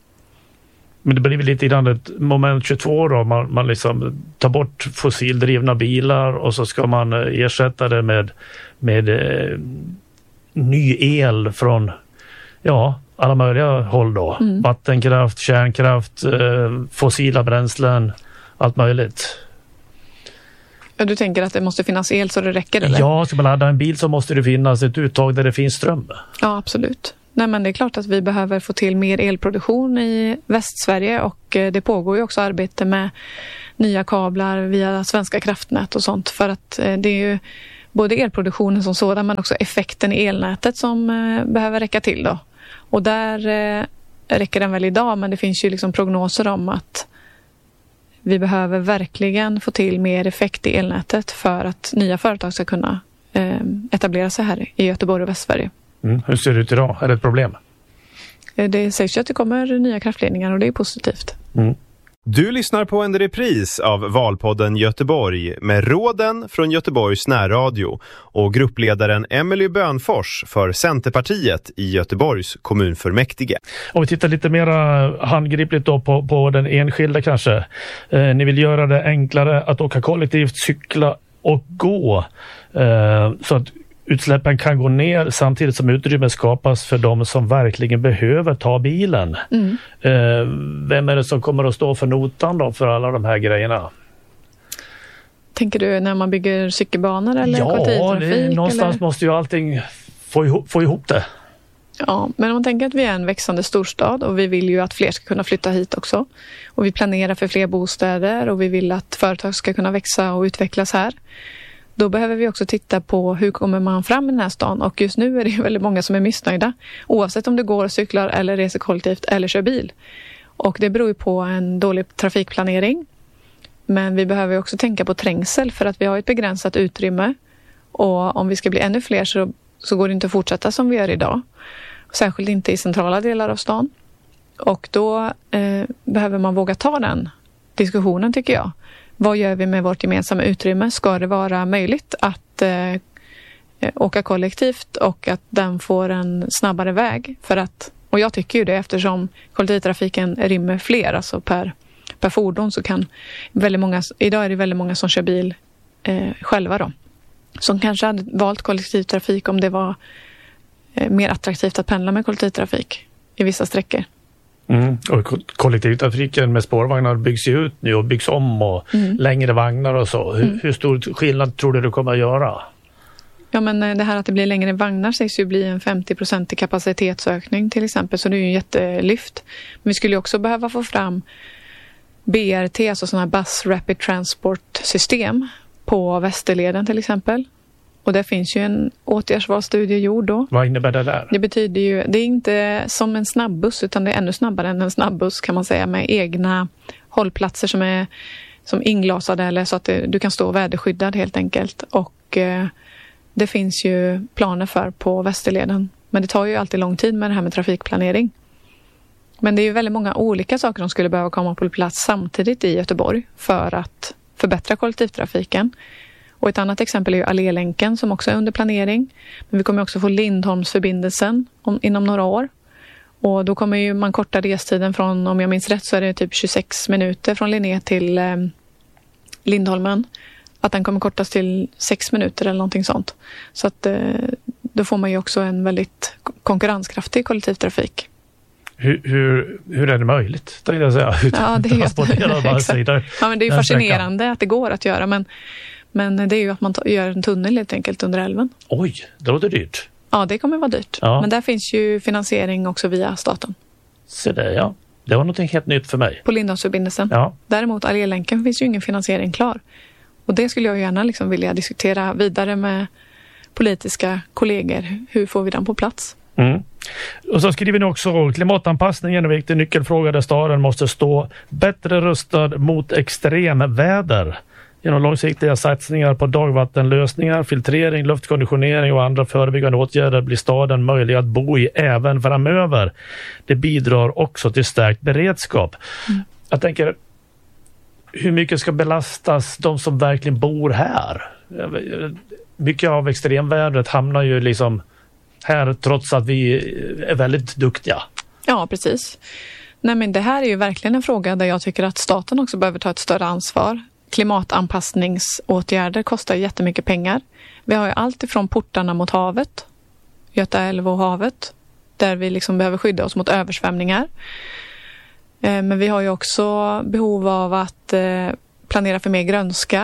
Men det blir väl lite grann ett moment tjugotvå då. Man, man liksom tar bort fossildrivna bilar och så ska man ersätta det med, med eh, ny el från ja, alla möjliga håll då. Mm. Vattenkraft, kärnkraft, eh, fossila bränslen, allt möjligt. Ja, du tänker att det måste finnas el så det räcker, eller? Ja, ska man ladda en bil så måste det finnas ett uttag där det finns ström. Ja, absolut. Nej, men det är klart att vi behöver få till mer elproduktion i Västsverige, och det pågår ju också arbete med nya kablar via Svenska kraftnät och sånt, för att det är ju både elproduktionen som sådan men också effekten i elnätet som behöver räcka till då. Och där räcker den väl idag, men det finns ju liksom prognoser om att vi behöver verkligen få till mer effekt i elnätet för att nya företag ska kunna etablera sig här i Göteborg och Västsverige. Mm. Hur ser det ut idag? Är det ett problem? Det sägs ju att det kommer nya kraftledningar och det är positivt. Mm. Du lyssnar på en repris av Valpodden Göteborg med råden från Göteborgs närradio och gruppledaren Emily Bönfors för Centerpartiet i Göteborgs kommunfullmäktige. Om vi tittar lite mer handgripligt då på, på den enskilda kanske. Eh, ni vill göra det enklare att åka kollektivt, cykla och gå eh, så att utsläppen kan gå ner samtidigt som utrymme skapas för de som verkligen behöver ta bilen. Mm. Eh, vem är det som kommer att stå för notan då för alla de här grejerna? Tänker du när man bygger cykelbanor eller ja, kollektivtrafik? Ja, någonstans eller? Måste ju allting få ihop, få ihop det. Ja, men om man tänker att vi är en växande storstad och vi vill ju att fler ska kunna flytta hit också. Och vi planerar för fler bostäder och vi vill att företag ska kunna växa och utvecklas här. Då behöver vi också titta på hur kommer man fram i den här stan, och just nu är det väldigt många som är missnöjda oavsett om du går, cyklar eller reser kollektivt eller kör bil. Och det beror ju på en dålig trafikplanering, men vi behöver också tänka på trängsel för att vi har ett begränsat utrymme, och om vi ska bli ännu fler så, så går det inte att fortsätta som vi gör idag, särskilt inte i centrala delar av stan, och då eh, behöver man våga ta den diskussionen tycker jag. Vad gör vi med vårt gemensamma utrymme? Ska det vara möjligt att eh, åka kollektivt och att den får en snabbare väg? För att, och jag tycker ju det, eftersom kollektivtrafiken rymmer fler, alltså per, per fordon, så kan väldigt många, idag är det väldigt många som kör bil eh, själva då. Som kanske hade valt kollektivtrafik om det var eh, mer attraktivt att pendla med kollektivtrafik i vissa sträckor. Mm. Och kollektivtrafiken med spårvagnar byggs ju ut nu och byggs om och mm. längre vagnar och så. Hur, mm. hur stor skillnad tror du det kommer att göra? Ja, men det här att det blir längre vagnar sägs ju bli en femtio procent kapacitetsökning till exempel, så det är ju en jättelyft. Men vi skulle ju också behöva få fram B R T, alltså sådana här Bus Rapid Transport system på Västerleden till exempel. Och där finns ju en åtgärdsvalsstudie gjord då. Vad innebär det där? Det betyder ju, det är inte som en snabbbuss utan det är ännu snabbare än en snabbbuss kan man säga, med egna hållplatser som är som inglasade eller så att det, du kan stå väderskyddad helt enkelt. Och eh, det finns ju planer för på Västerleden. Men det tar ju alltid lång tid med det här med trafikplanering. Men det är ju väldigt många olika saker som skulle behöva komma på plats samtidigt i Göteborg för att förbättra kollektivtrafiken. Och ett annat exempel är ju Allélänken som också är under planering. Men vi kommer också få Lindholmsförbindelsen om, inom några år. Och då kommer ju man korta restiden från, om jag minns rätt så är det typ tjugosex minuter från Linné till eh, Lindholmen. Att den kommer kortas till sex minuter eller någonting sånt. Så att eh, då får man ju också en väldigt konkurrenskraftig kollektivtrafik. Hur, hur, hur är det möjligt? Det jag säga. Ja, det är, ju, ja, men det är ju fascinerande att det går att göra, men Men det är ju att man gör en tunnel helt enkelt under älven. Oj, det låter dyrt. Ja, det kommer vara dyrt. Ja. Men där finns ju finansiering också via staten. Så det, ja. Det var något helt nytt för mig. På Lindholmsförbindelsen. Ja. Däremot Allélänken finns ju ingen finansiering klar. Och det skulle jag gärna liksom vilja diskutera vidare med politiska kollegor. Hur får vi den på plats? Mm. Och så skriver ni också klimatanpassningen är en viktig nyckelfråga där staden måste stå bättre rustad mot extremväder. Genom långsiktiga satsningar på dagvattenlösningar, filtrering, luftkonditionering och andra förebyggande åtgärder blir staden möjlig att bo i även framöver. Det bidrar också till stärkt beredskap. Mm. Jag tänker, hur mycket ska belastas de som verkligen bor här? Mycket av extremvädret hamnar ju liksom här trots att vi är väldigt duktiga. Ja, precis. Nej, men det här är ju verkligen en fråga där jag tycker att staten också behöver ta ett större ansvar. Klimatanpassningsåtgärder kostar jättemycket pengar. Vi har ju allt ifrån portarna mot havet, Göta älv och havet, där vi liksom behöver skydda oss mot översvämningar. Men vi har ju också behov av att planera för mer grönska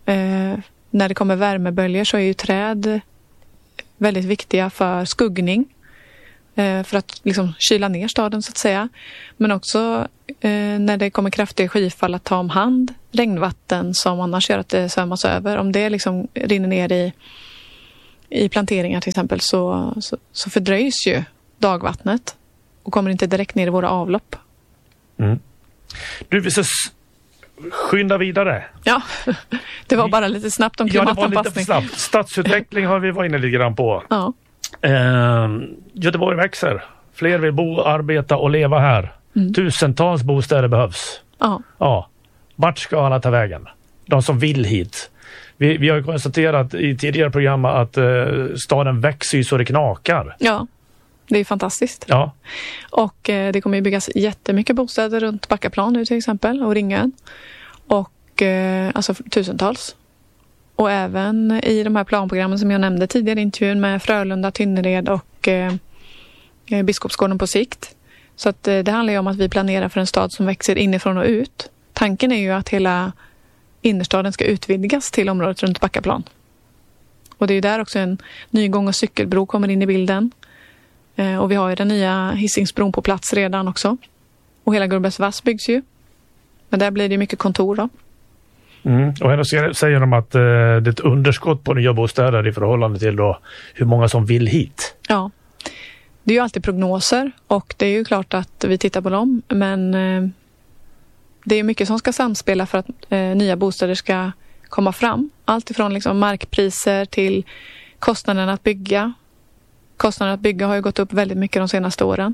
Eh, när det kommer värmeböljor så är ju träd väldigt viktiga för skuggning. Eh, för att liksom kyla ner staden så att säga. Men också eh, när det kommer kraftiga skyfall att ta om hand regnvatten som annars gör att det svämmas över. Om det liksom rinner ner i, i planteringar till exempel så, så, så fördröjs ju dagvattnet och kommer inte direkt ner i våra avlopp. Mm. Du, vi ska skynda vidare. Ja, det var bara lite snabbt om klimatanpassning. Ja, det var lite för snabbt. Stadsutveckling har vi varit inne lite grann på. Ja. Eh, Göteborg växer. Fler vill bo, arbeta och leva här. Mm. Tusentals bostäder behövs. Ja. Ja. Vart ska alla ta vägen? De som vill hit. Vi, vi har konstaterat i tidigare program att eh, staden växer så det knakar. Ja, det är fantastiskt. Ja. Och eh, det kommer ju byggas jättemycket bostäder runt Backaplan nu till exempel och Ringön. Och eh, alltså tusentals. Och även i de här planprogrammen som jag nämnde tidigare i intervjun med Frölunda, Tynnered och eh, Biskopsgården på sikt. Så att, eh, det handlar ju om att vi planerar för en stad som växer inifrån och ut. Tanken är ju att hela innerstaden ska utvidgas till området runt Backaplan. Och det är ju där också en ny gång- och cykelbro kommer in i bilden. Eh, och vi har ju den nya Hisingsbron på plats redan också. Och hela Gullbergsvass byggs ju. Men där blir det mycket kontor då. Mm. Och ändå säger de att eh, det är ett underskott på nya bostäder i förhållande till då hur många som vill hit. Ja, det är ju alltid prognoser och det är ju klart att vi tittar på dem. Men eh, det är mycket som ska samspela för att eh, nya bostäder ska komma fram. Allt ifrån liksom markpriser till kostnaden att bygga. Kostnaden att bygga har ju gått upp väldigt mycket de senaste åren.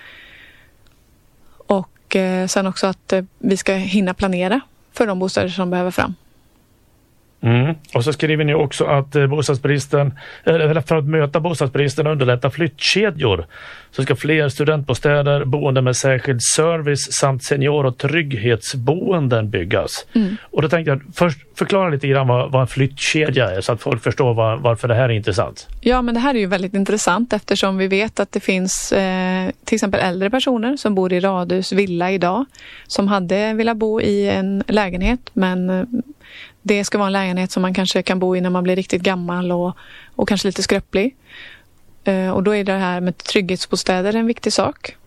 Och eh, sen också att eh, vi ska hinna planera för de bostäder som behöver fram. Mm. Och så skriver ni också att eh, bostadsbristen, eller för att möta bostadsbristen och underlätta flyttkedjor så ska fler studentbostäder, boende med särskild service samt senior- och trygghetsboenden byggas. Mm. Och då tänkte jag först förklara lite grann vad, vad en flyttkedja är så att folk förstår var, varför det här är intressant. Ja, men det här är ju väldigt intressant eftersom vi vet att det finns eh, till exempel äldre personer som bor i radhus, villa idag som hade velat bo i en lägenhet men eh, det ska vara en lägenhet som man kanske kan bo i när man blir riktigt gammal och, och kanske lite skröplig. Eh, och då är det här med trygghetsbostäder en viktig sak.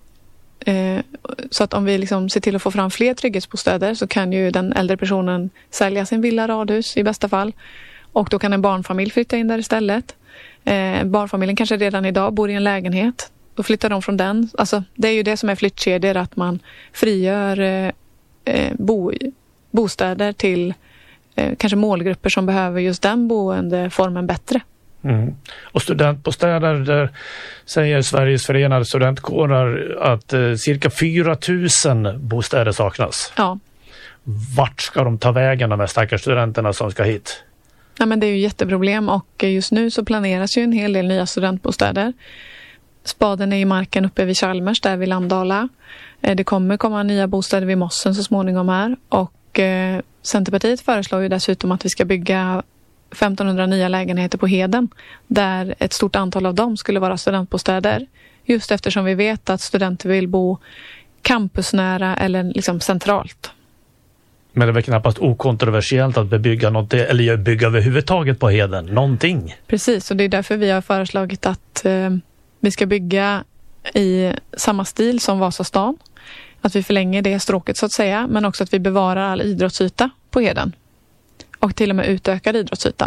Eh, så att om vi liksom ser till att få fram fler trygghetsbostäder så kan ju den äldre personen sälja sin villa, radhus i bästa fall. Och då kan en barnfamilj flytta in där istället. Eh, barnfamiljen kanske redan idag bor i en lägenhet. Då flyttar de från den. Alltså, det är ju det som är flyttkedjor, att man frigör eh, bo, bostäder till kanske målgrupper som behöver just den boendeformen bättre. Mm. Och studentbostäder, där säger Sveriges förenade studentkårer att eh, cirka fyra tusen bostäder saknas. Ja. Vart ska de ta vägen, de här stackars studenterna som ska hit? Ja, men det är ju jätteproblem och just nu så planeras ju en hel del nya studentbostäder. Spaden är i marken uppe vid Chalmers, där vid Landala. Det kommer komma nya bostäder vid Mossen så småningom här och eh, Centerpartiet föreslår ju dessutom att vi ska bygga femtonhundra nya lägenheter på Heden där ett stort antal av dem skulle vara studentbostäder. Just eftersom vi vet att studenter vill bo campusnära eller liksom centralt. Men det är väl knappast okontroversiellt att bebygga något, eller bygga överhuvudtaget på Heden, någonting. Precis, och det är därför vi har föreslagit att eh, vi ska bygga i samma stil som Vasastan. Att vi förlänger det stråket så att säga, men också att vi bevarar all idrottsyta på Heden. Och till och med utökar idrottsyta.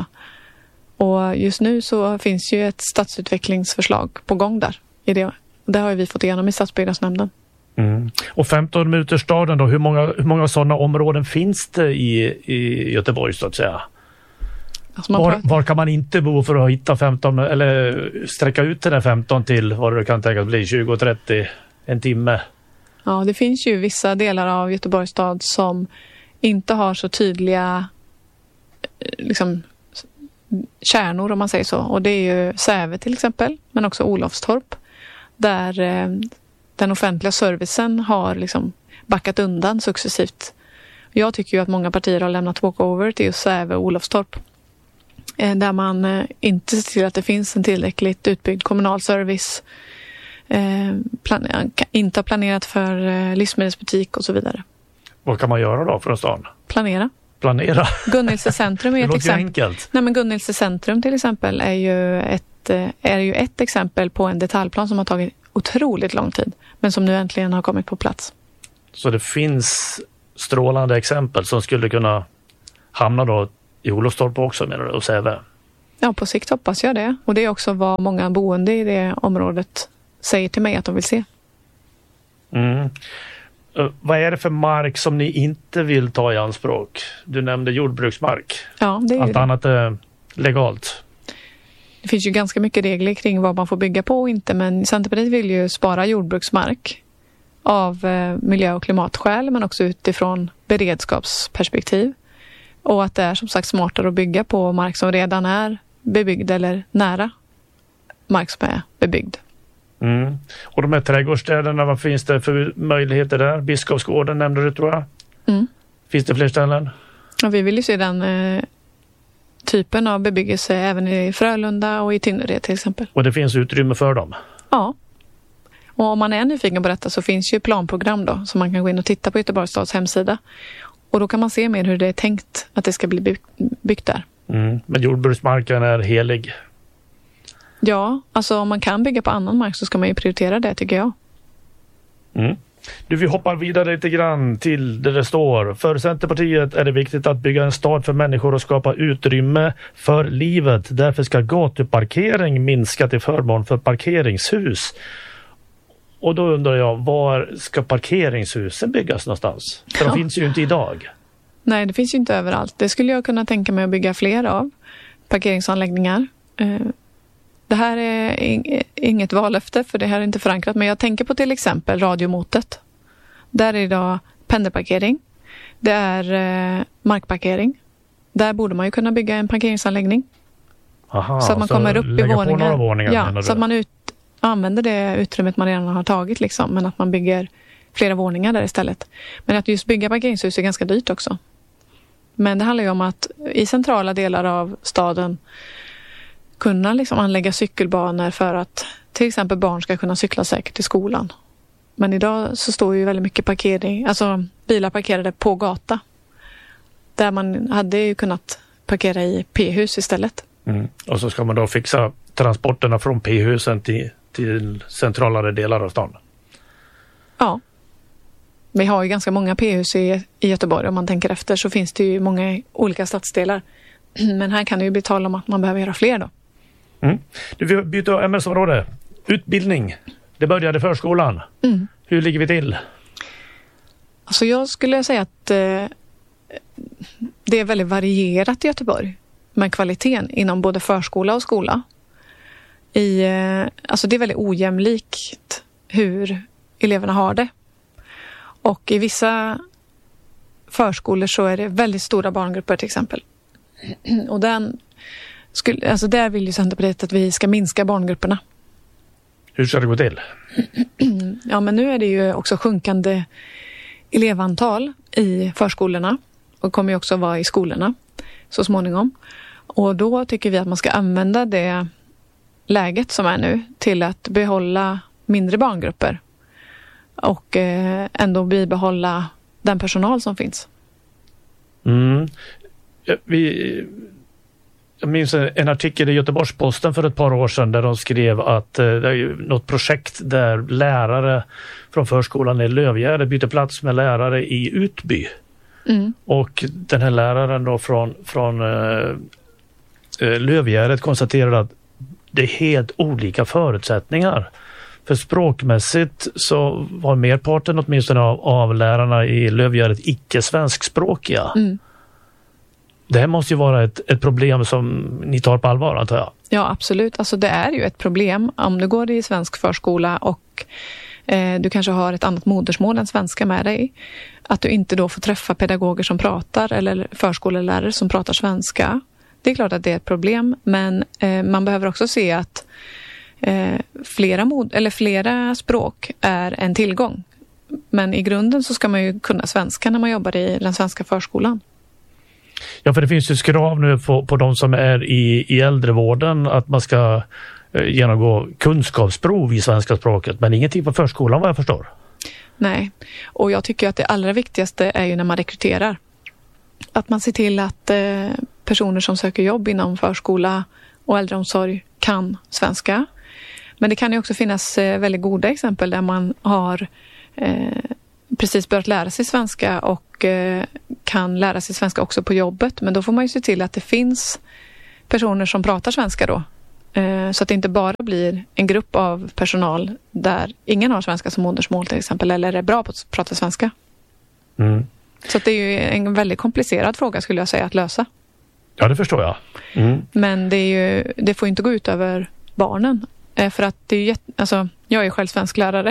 Och just nu så finns ju ett stadsutvecklingsförslag på gång där. I det. Det har vi fått igenom i stadsbyggnadsnämnden. Mm. Och femton minuters staden då, hur många, hur många sådana områden finns det i, i Göteborg så att säga? Alltså var, var kan man inte bo för att hitta femton eller sträcka ut till den femton till vad det kan tänkas bli, tjugo trettio, en timme? Ja, det finns ju vissa delar av Göteborgs stad som inte har så tydliga liksom, kärnor om man säger så. Och det är ju Säve till exempel, men också Olofstorp. Där eh, den offentliga servicen har liksom backat undan successivt. Jag tycker ju att många partier har lämnat walkover till just Säve och Olofstorp. Eh, där man eh, inte ser till att det finns en tillräckligt utbyggd kommunal service. Eh, plan- inte har planerat för eh, livsmedelsbutik och så vidare. Vad kan man göra då från stan? Planera. planera. Gunnilse centrum är det ett låter exempel. enkelt. Nej, men Gunnilse centrum till exempel är ju, ett, är ju ett exempel på en detaljplan som har tagit otroligt lång tid, men som nu äntligen har kommit på plats. Så det finns strålande exempel som skulle kunna hamna då i Olofstorp också, menar du, och Säve? Ja, på sikt hoppas jag det. Och det är också vad många boende i det området säger till mig att de vill se. Mm. Uh, vad är det för mark som ni inte vill ta i anspråk? Du nämnde jordbruksmark. Ja, det är Allt det. annat är legalt. Det finns ju ganska mycket regler kring vad man får bygga på och inte, men Centerpartiet vill ju spara jordbruksmark av eh, miljö- och klimatskäl, men också utifrån beredskapsperspektiv. Och att det är som sagt smartare att bygga på mark som redan är bebyggd eller nära mark som är bebyggd. Mm. Och de här trädgårdsstäderna, vad finns det för möjligheter där? Biskopsgården nämnde du, tror jag. Mm. Finns det fler ställen? Ja, vi vill ju se den eh, typen av bebyggelse även i Frölunda och i Tynnered till exempel. Och det finns utrymme för dem? Ja. Och om man är nyfiken på detta så finns ju planprogram då som man kan gå in och titta på Göteborgs stads hemsida. Och då kan man se mer hur det är tänkt att det ska bli byggt, byggt där. Mm. Men jordbruksmarken är helig? Ja, alltså om man kan bygga på annan mark så ska man ju prioritera det, tycker jag. Mm. Du, vi hoppar vidare lite grann till där det står: för Centerpartiet är det viktigt att bygga en stad för människor och skapa utrymme för livet. Därför ska gatuparkering minska till förmån för parkeringshus. Och då undrar jag, var ska parkeringshusen byggas någonstans? För de ja. finns ju inte idag. Nej, det finns ju inte överallt. Det skulle jag kunna tänka mig att bygga fler av. Parkeringsanläggningar. Det här är inget vallöfte, för det här är inte förankrat. Men jag tänker på till exempel radiomotet. Där är idag pendelparkering. Det är eh, markparkering. Där borde man ju kunna bygga en parkeringsanläggning. Aha, så att man kommer upp i våningar. Några våningar, ja, så att man ut, använder det utrymmet man redan har tagit. Liksom, men att man bygger flera våningar där istället. Men att just bygga parkeringshus är ganska dyrt också. Men det handlar ju om att i centrala delar av staden kunna liksom anlägga cykelbanor för att till exempel barn ska kunna cykla säkert till skolan. Men idag så står ju väldigt mycket parkering, alltså bilar parkerade på gata. Där man hade ju kunnat parkera i P-hus istället. Mm. Och så ska man då fixa transporterna från P-husen till, till centralare delar av stan. Ja. Vi har ju ganska många P-hus i, i Göteborg. Om man tänker efter så finns det ju många olika stadsdelar. Men här kan det ju bli tal om att man behöver göra fler då. Mm. Du, vi byter ämnesområde. Utbildning. Det började förskolan. Mm. Hur ligger vi till? Alltså jag skulle säga att eh, det är väldigt varierat i Göteborg med kvaliteten inom både förskola och skola. I, eh, alltså det är väldigt ojämlikt hur eleverna har det. Och i vissa förskolor så är det väldigt stora barngrupper till exempel. Och den skulle, alltså där vill ju Centerpartiet att vi ska minska barngrupperna. Hur ska det gå till? Ja, men nu är det ju också sjunkande elevantal i förskolorna och kommer ju också vara i skolorna så småningom. Och då tycker vi att man ska använda det läget som är nu till att behålla mindre barngrupper och eh, ändå bibehålla den personal som finns. Mm. Vi... Jag minns en artikel i Göteborgs-Posten för ett par år sedan där de skrev att eh, det är ju något projekt där lärare från förskolan i Lövgärdet byter plats med lärare i Utby. Mm. Och den här läraren då från, från eh, Lövgärdet konstaterade att det är helt olika förutsättningar. För språkmässigt så var merparten åtminstone av, av lärarna i Lövgärdet icke-svenskspråkiga. Mm. Det här måste ju vara ett, ett problem som ni tar på allvar, antar jag. Ja, absolut. Alltså det är ju ett problem om du går i svensk förskola och eh, du kanske har ett annat modersmål än svenska med dig. Att du inte då får träffa pedagoger som pratar eller förskolelärare som pratar svenska. Det är klart att det är ett problem, men eh, man behöver också se att eh, flera, mod- eller flera språk är en tillgång. Men i grunden så ska man ju kunna svenska när man jobbar i den svenska förskolan. Ja, för det finns ju krav nu på, på de som är i, i äldrevården att man ska eh, genomgå kunskapsprov i svenska språket, men ingenting på förskolan vad jag förstår. Nej, och jag tycker att det allra viktigaste är ju när man rekryterar. att man ser till att eh, personer som söker jobb inom förskola och äldreomsorg kan svenska. Men det kan ju också finnas eh, väldigt goda exempel där man har eh, precis börjat lära sig svenska och eh, kan lära sig svenska också på jobbet. Men då får man ju se till att det finns personer som pratar svenska då. Eh, så att det inte bara blir en grupp av personal där ingen har svenska som modersmål till exempel, eller är bra på att prata svenska. Mm. Så att det är ju en väldigt komplicerad fråga skulle jag säga att lösa. Ja, det förstår jag. Mm. Men det, är ju, det får inte gå ut över barnen. För att det är ju jätte, alltså, jag är själv svensklärare.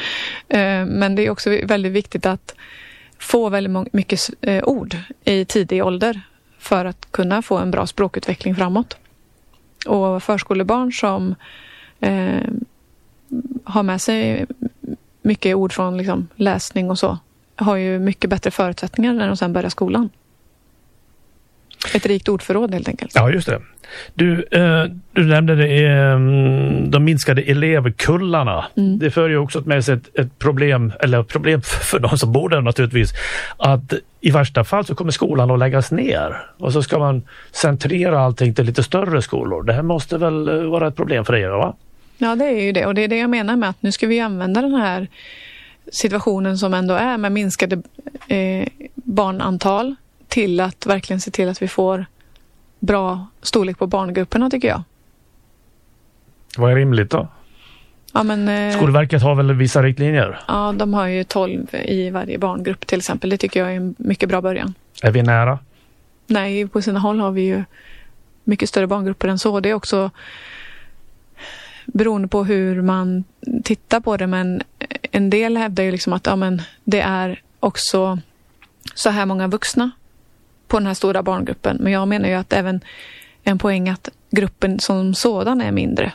Men det är också väldigt viktigt att få väldigt mycket ord i tidig ålder för att kunna få en bra språkutveckling framåt. Och förskolebarn som eh, har med sig mycket ord från liksom, läsning och så har ju mycket bättre förutsättningar när de sedan börjar skolan. Ett rikt ordförråd helt enkelt. Ja, just det. Du, eh, du nämnde det, eh, de minskade elevkullarna. Mm. Det för ju också med sig ett, ett problem, eller problem för de som bor där naturligtvis, att i värsta fall så kommer skolan att läggas ner. Och så ska man centrera allting till lite större skolor. Det här måste väl vara ett problem för er, va? Ja, det är ju det. Och det är det jag menar med att nu ska vi använda den här situationen som ändå är med minskade eh, barnantal till att verkligen se till att vi får bra storlek på barngrupperna, tycker jag. Vad är rimligt då? Ja, men, eh, Skolverket har väl vissa riktlinjer? Ja, de har ju tolv i varje barngrupp till exempel. Det tycker jag är en mycket bra början. Är vi nära? Nej, på sina håll har vi ju mycket större barngrupper än så. Det är också beroende på hur man tittar på det, men en del hävdar ju liksom att ja, men det är också så här många vuxna på den här stora barngruppen. Men jag menar ju att även en poäng att gruppen som sådan är mindre.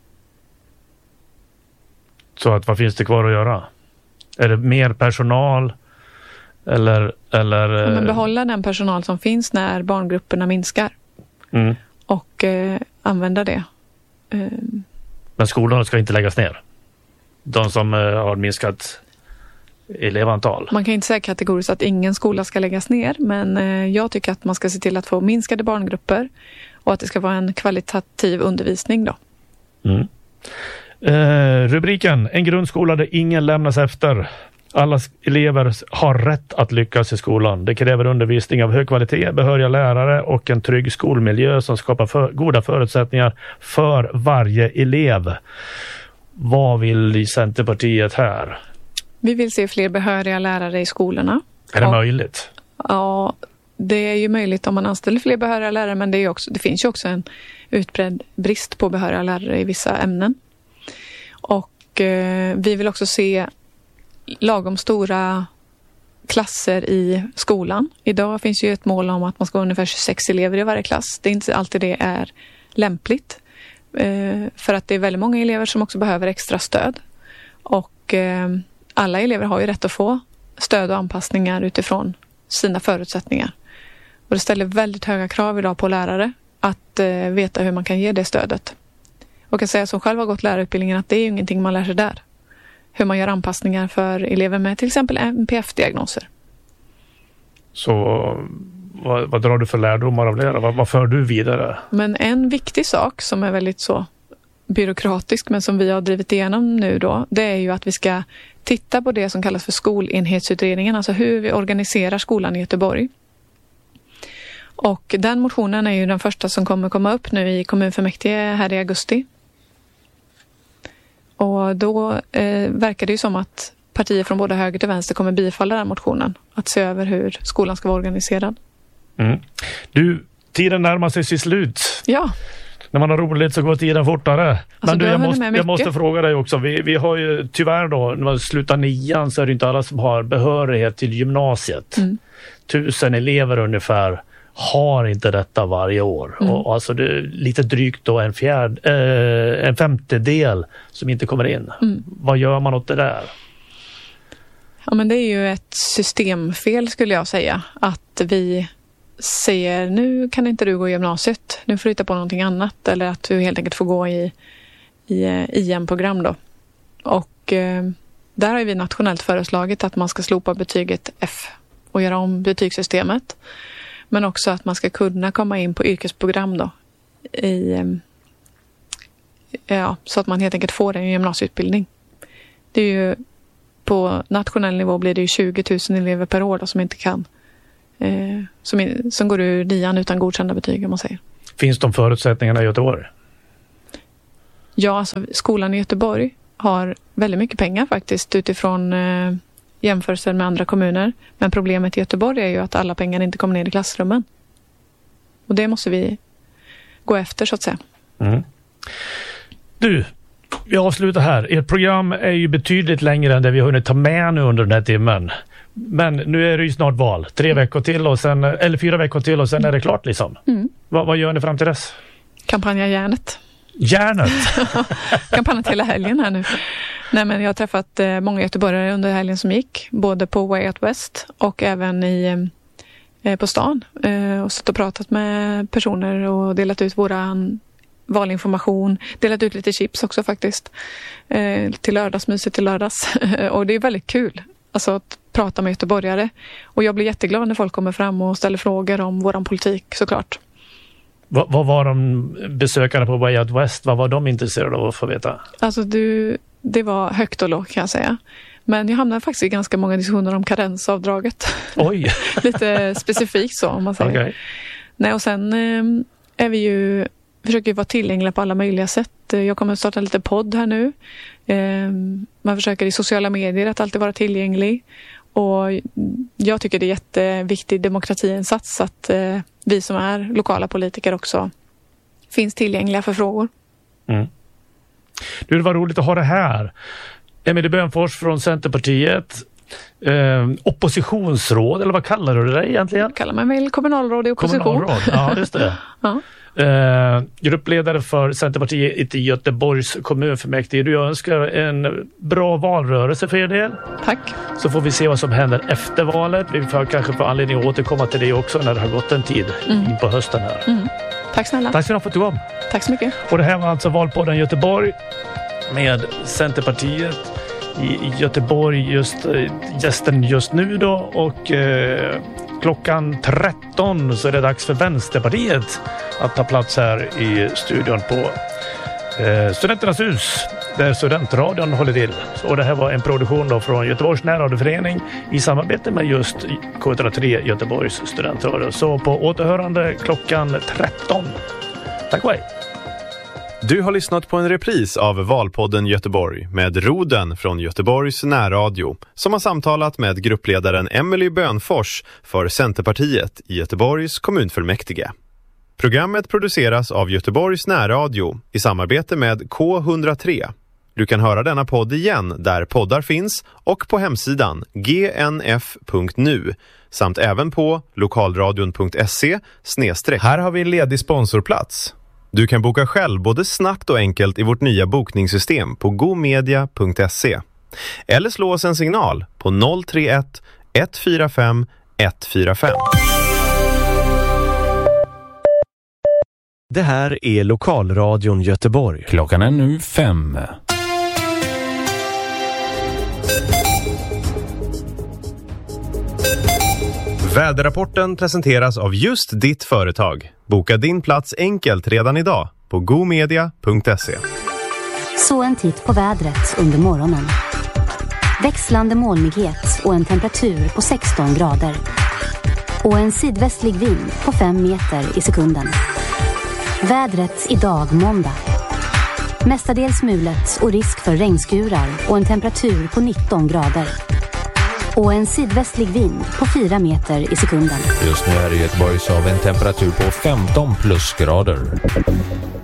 Så att vad finns det kvar att göra? Är det mer personal eller... eller ja, men behålla den personal som finns när barngrupperna minskar. Mm. Och eh, använda det. Eh. Men skolorna ska inte läggas ner? De som eh, har minskat elevantal? Man kan inte säga kategoriskt att ingen skola ska läggas ner, men eh, jag tycker att man ska se till att få minskade barngrupper och att det ska vara en kvalitativ undervisning då. Mm. Eh, rubriken: En grundskola där ingen lämnas efter. Alla elever har rätt att lyckas i skolan. Det kräver undervisning av hög kvalitet, behöriga lärare och en trygg skolmiljö som skapar för, goda förutsättningar för varje elev. Vad vill Centerpartiet här? Vi vill se fler behöriga lärare i skolorna. Är det och, möjligt? Ja, det är ju möjligt om man anställer fler behöriga lärare, men det, är också, det finns ju också en utbredd brist på behöriga lärare i vissa ämnen. Och eh, vi vill också se lagom stora klasser i skolan. Idag finns ju ett mål om att man ska ha ungefär tjugosex elever i varje klass. Det är inte alltid det är lämpligt. Eh, för att det är väldigt många elever som också behöver extra stöd. Och eh, alla elever har ju rätt att få stöd och anpassningar utifrån sina förutsättningar. Och det ställer väldigt höga krav idag på lärare att eh, veta hur man kan ge det stödet. Och jag säga som själv har gått lärarutbildningen att det är ju ingenting man lär sig där. Hur man gör anpassningar för elever med till exempel N P F-diagnoser. Så vad, vad drar du för lärdomar av det? Vad, vad för du vidare? Men en viktig sak som är väldigt så byråkratisk men som vi har drivit igenom nu då, det är ju att vi ska titta på det som kallas för skolenhetsutredningen, alltså hur vi organiserar skolan i Göteborg. Och den motionen är ju den första som kommer komma upp nu i kommunfullmäktige här i augusti. Och då eh, verkar det ju som att partier från både höger till vänster kommer bifalla den motionen. Att se över hur skolan ska vara organiserad. Mm. Du, tiden närmar sig sitt slut. Ja. När man har roligt så går tiden fortare. Alltså, men du, jag, måste, jag måste fråga dig också. Vi, vi har ju tyvärr då, när man slutar nian så är det inte alla som har behörighet till gymnasiet. Mm. Tusen elever ungefär har inte detta varje år. Mm. Och alltså det är lite drygt då en, fjärd, eh, en femtedel som inte kommer in. Mm. Vad gör man åt det där? Ja, men det är ju ett systemfel skulle jag säga. Att vi säger nu kan inte du gå i gymnasiet. Nu får du hitta på någonting annat. Eller att du helt enkelt får gå i, i I M-program då. Och eh, där har vi nationellt föreslagit att man ska slopa betyget F och göra om betygssystemet. Men också att man ska kunna komma in på yrkesprogram då. I, ja, så att man helt enkelt får en gymnasieutbildning. Det är ju, på nationell nivå blir det ju tjugo tusen elever per år då, som inte kan. Eh, som, som går ur nian utan godkända betyg, om man säger. Finns de förutsättningarna i Göteborg? Ja, alltså skolan i Göteborg har väldigt mycket pengar faktiskt utifrån eh, jämförelser med andra kommuner. Men problemet i Göteborg är ju att alla pengar inte kommer ner i klassrummen. Och det måste vi gå efter, så att säga. Mm. Du, vi avslutar här. Ert program är ju betydligt längre än det vi har hunnit ta med nu under den här timmen. Men nu är det ju snart val. Tre mm. veckor till och sen, eller fyra veckor till och sen mm. är det klart liksom. Mm. Va, vad gör ni fram till dess? Kampanja järnet. Järnet? Kampanjat hela helgen här nu. Nej, men jag har träffat eh, många göteborgare under helgen som gick. Både på Way Out West och även i, eh, på stan. Eh, och suttit och pratat med personer och delat ut våran valinformation. Delat ut lite chips också faktiskt. Eh, till lördagsmyset till lördags. Och det är väldigt kul. Alltså att prata med göteborgare. Och jag blir jätteglad när folk kommer fram och ställer frågor om våran politik, såklart. Vad, vad var de besökare på Way Out West? Vad var de intresserade av att få veta? Alltså du, det var högt och lågt, kan jag säga. Men jag hamnade faktiskt i ganska många diskussioner om karensavdraget. Oj! Lite specifikt så, om man säger. Okay. Nej, och sen eh, är vi ju, försöker ju vara tillgängliga på alla möjliga sätt. Jag kommer att starta lite podd här nu. Eh, man försöker i sociala medier att alltid vara tillgänglig. Och jag tycker det är jätteviktig demokratiinsats att eh, vi som är lokala politiker också finns tillgängliga för frågor. Mm. Du, det var roligt att ha det här. Emilie Bönfors från Centerpartiet. Eh, oppositionsråd, eller vad kallar du det egentligen? Kallar man väl kommunalråd i opposition. Kommunalråd, ja just det. Ja. Eh, gruppledare för Centerpartiet i Göteborgs kommunfullmäktige. Du, jag önskar en bra valrörelse för er del. Tack. Så får vi se vad som händer efter valet. Vi får kanske få anledning att återkomma till det också när det har gått en tid mm. in på hösten här. Mm. Tack snälla. Tack så mycket för att du kom. Tack så mycket. Och det här var alltså Valpodden Göteborg med Centerpartiet i Göteborg, just gästen just nu då, och eh, klockan tretton så är det dags för Vänsterpartiet att ta plats här i studion på eh, Studenternas hus där Studentradion håller till. Och det här var en produktion då från Göteborgs närradioförening i samarbete med just K ett noll tre Göteborgs studentradio. Så på återhörande klockan tretton. Tack och hej! Du har lyssnat på en repris av Valpodden Göteborg med Roden från Göteborgs närradio som har samtalat med gruppledaren Emilie Bönfors för Centerpartiet i Göteborgs kommunfullmäktige. Programmet produceras av Göteborgs närradio i samarbete med K ett noll tre. Du kan höra denna podd igen där poddar finns och på hemsidan g n f punkt n u samt även på lokalradion punkt se snedstreck. Här har vi en ledig sponsorplats. Du kan boka själv både snabbt och enkelt i vårt nya bokningssystem på gomedia punkt se. Eller slå oss en signal på noll tre ett ett fyra fem ett fyra fem. Det här är Lokalradion Göteborg. Klockan är nu fem. Väderrapporten presenteras av just ditt företag. Boka din plats enkelt redan idag på gomedia punkt se. Så en titt på vädret under morgonen. Växlande molnighet och en temperatur på sexton grader. Och en sydvästlig vind på fem meter i sekunden. Vädret idag måndag. Mestadels mulet och risk för regnskurar och en temperatur på nitton grader. Och en sydvästlig vind på fyra meter i sekunden. Just nu är det Göteborgs av en temperatur på femton plusgrader.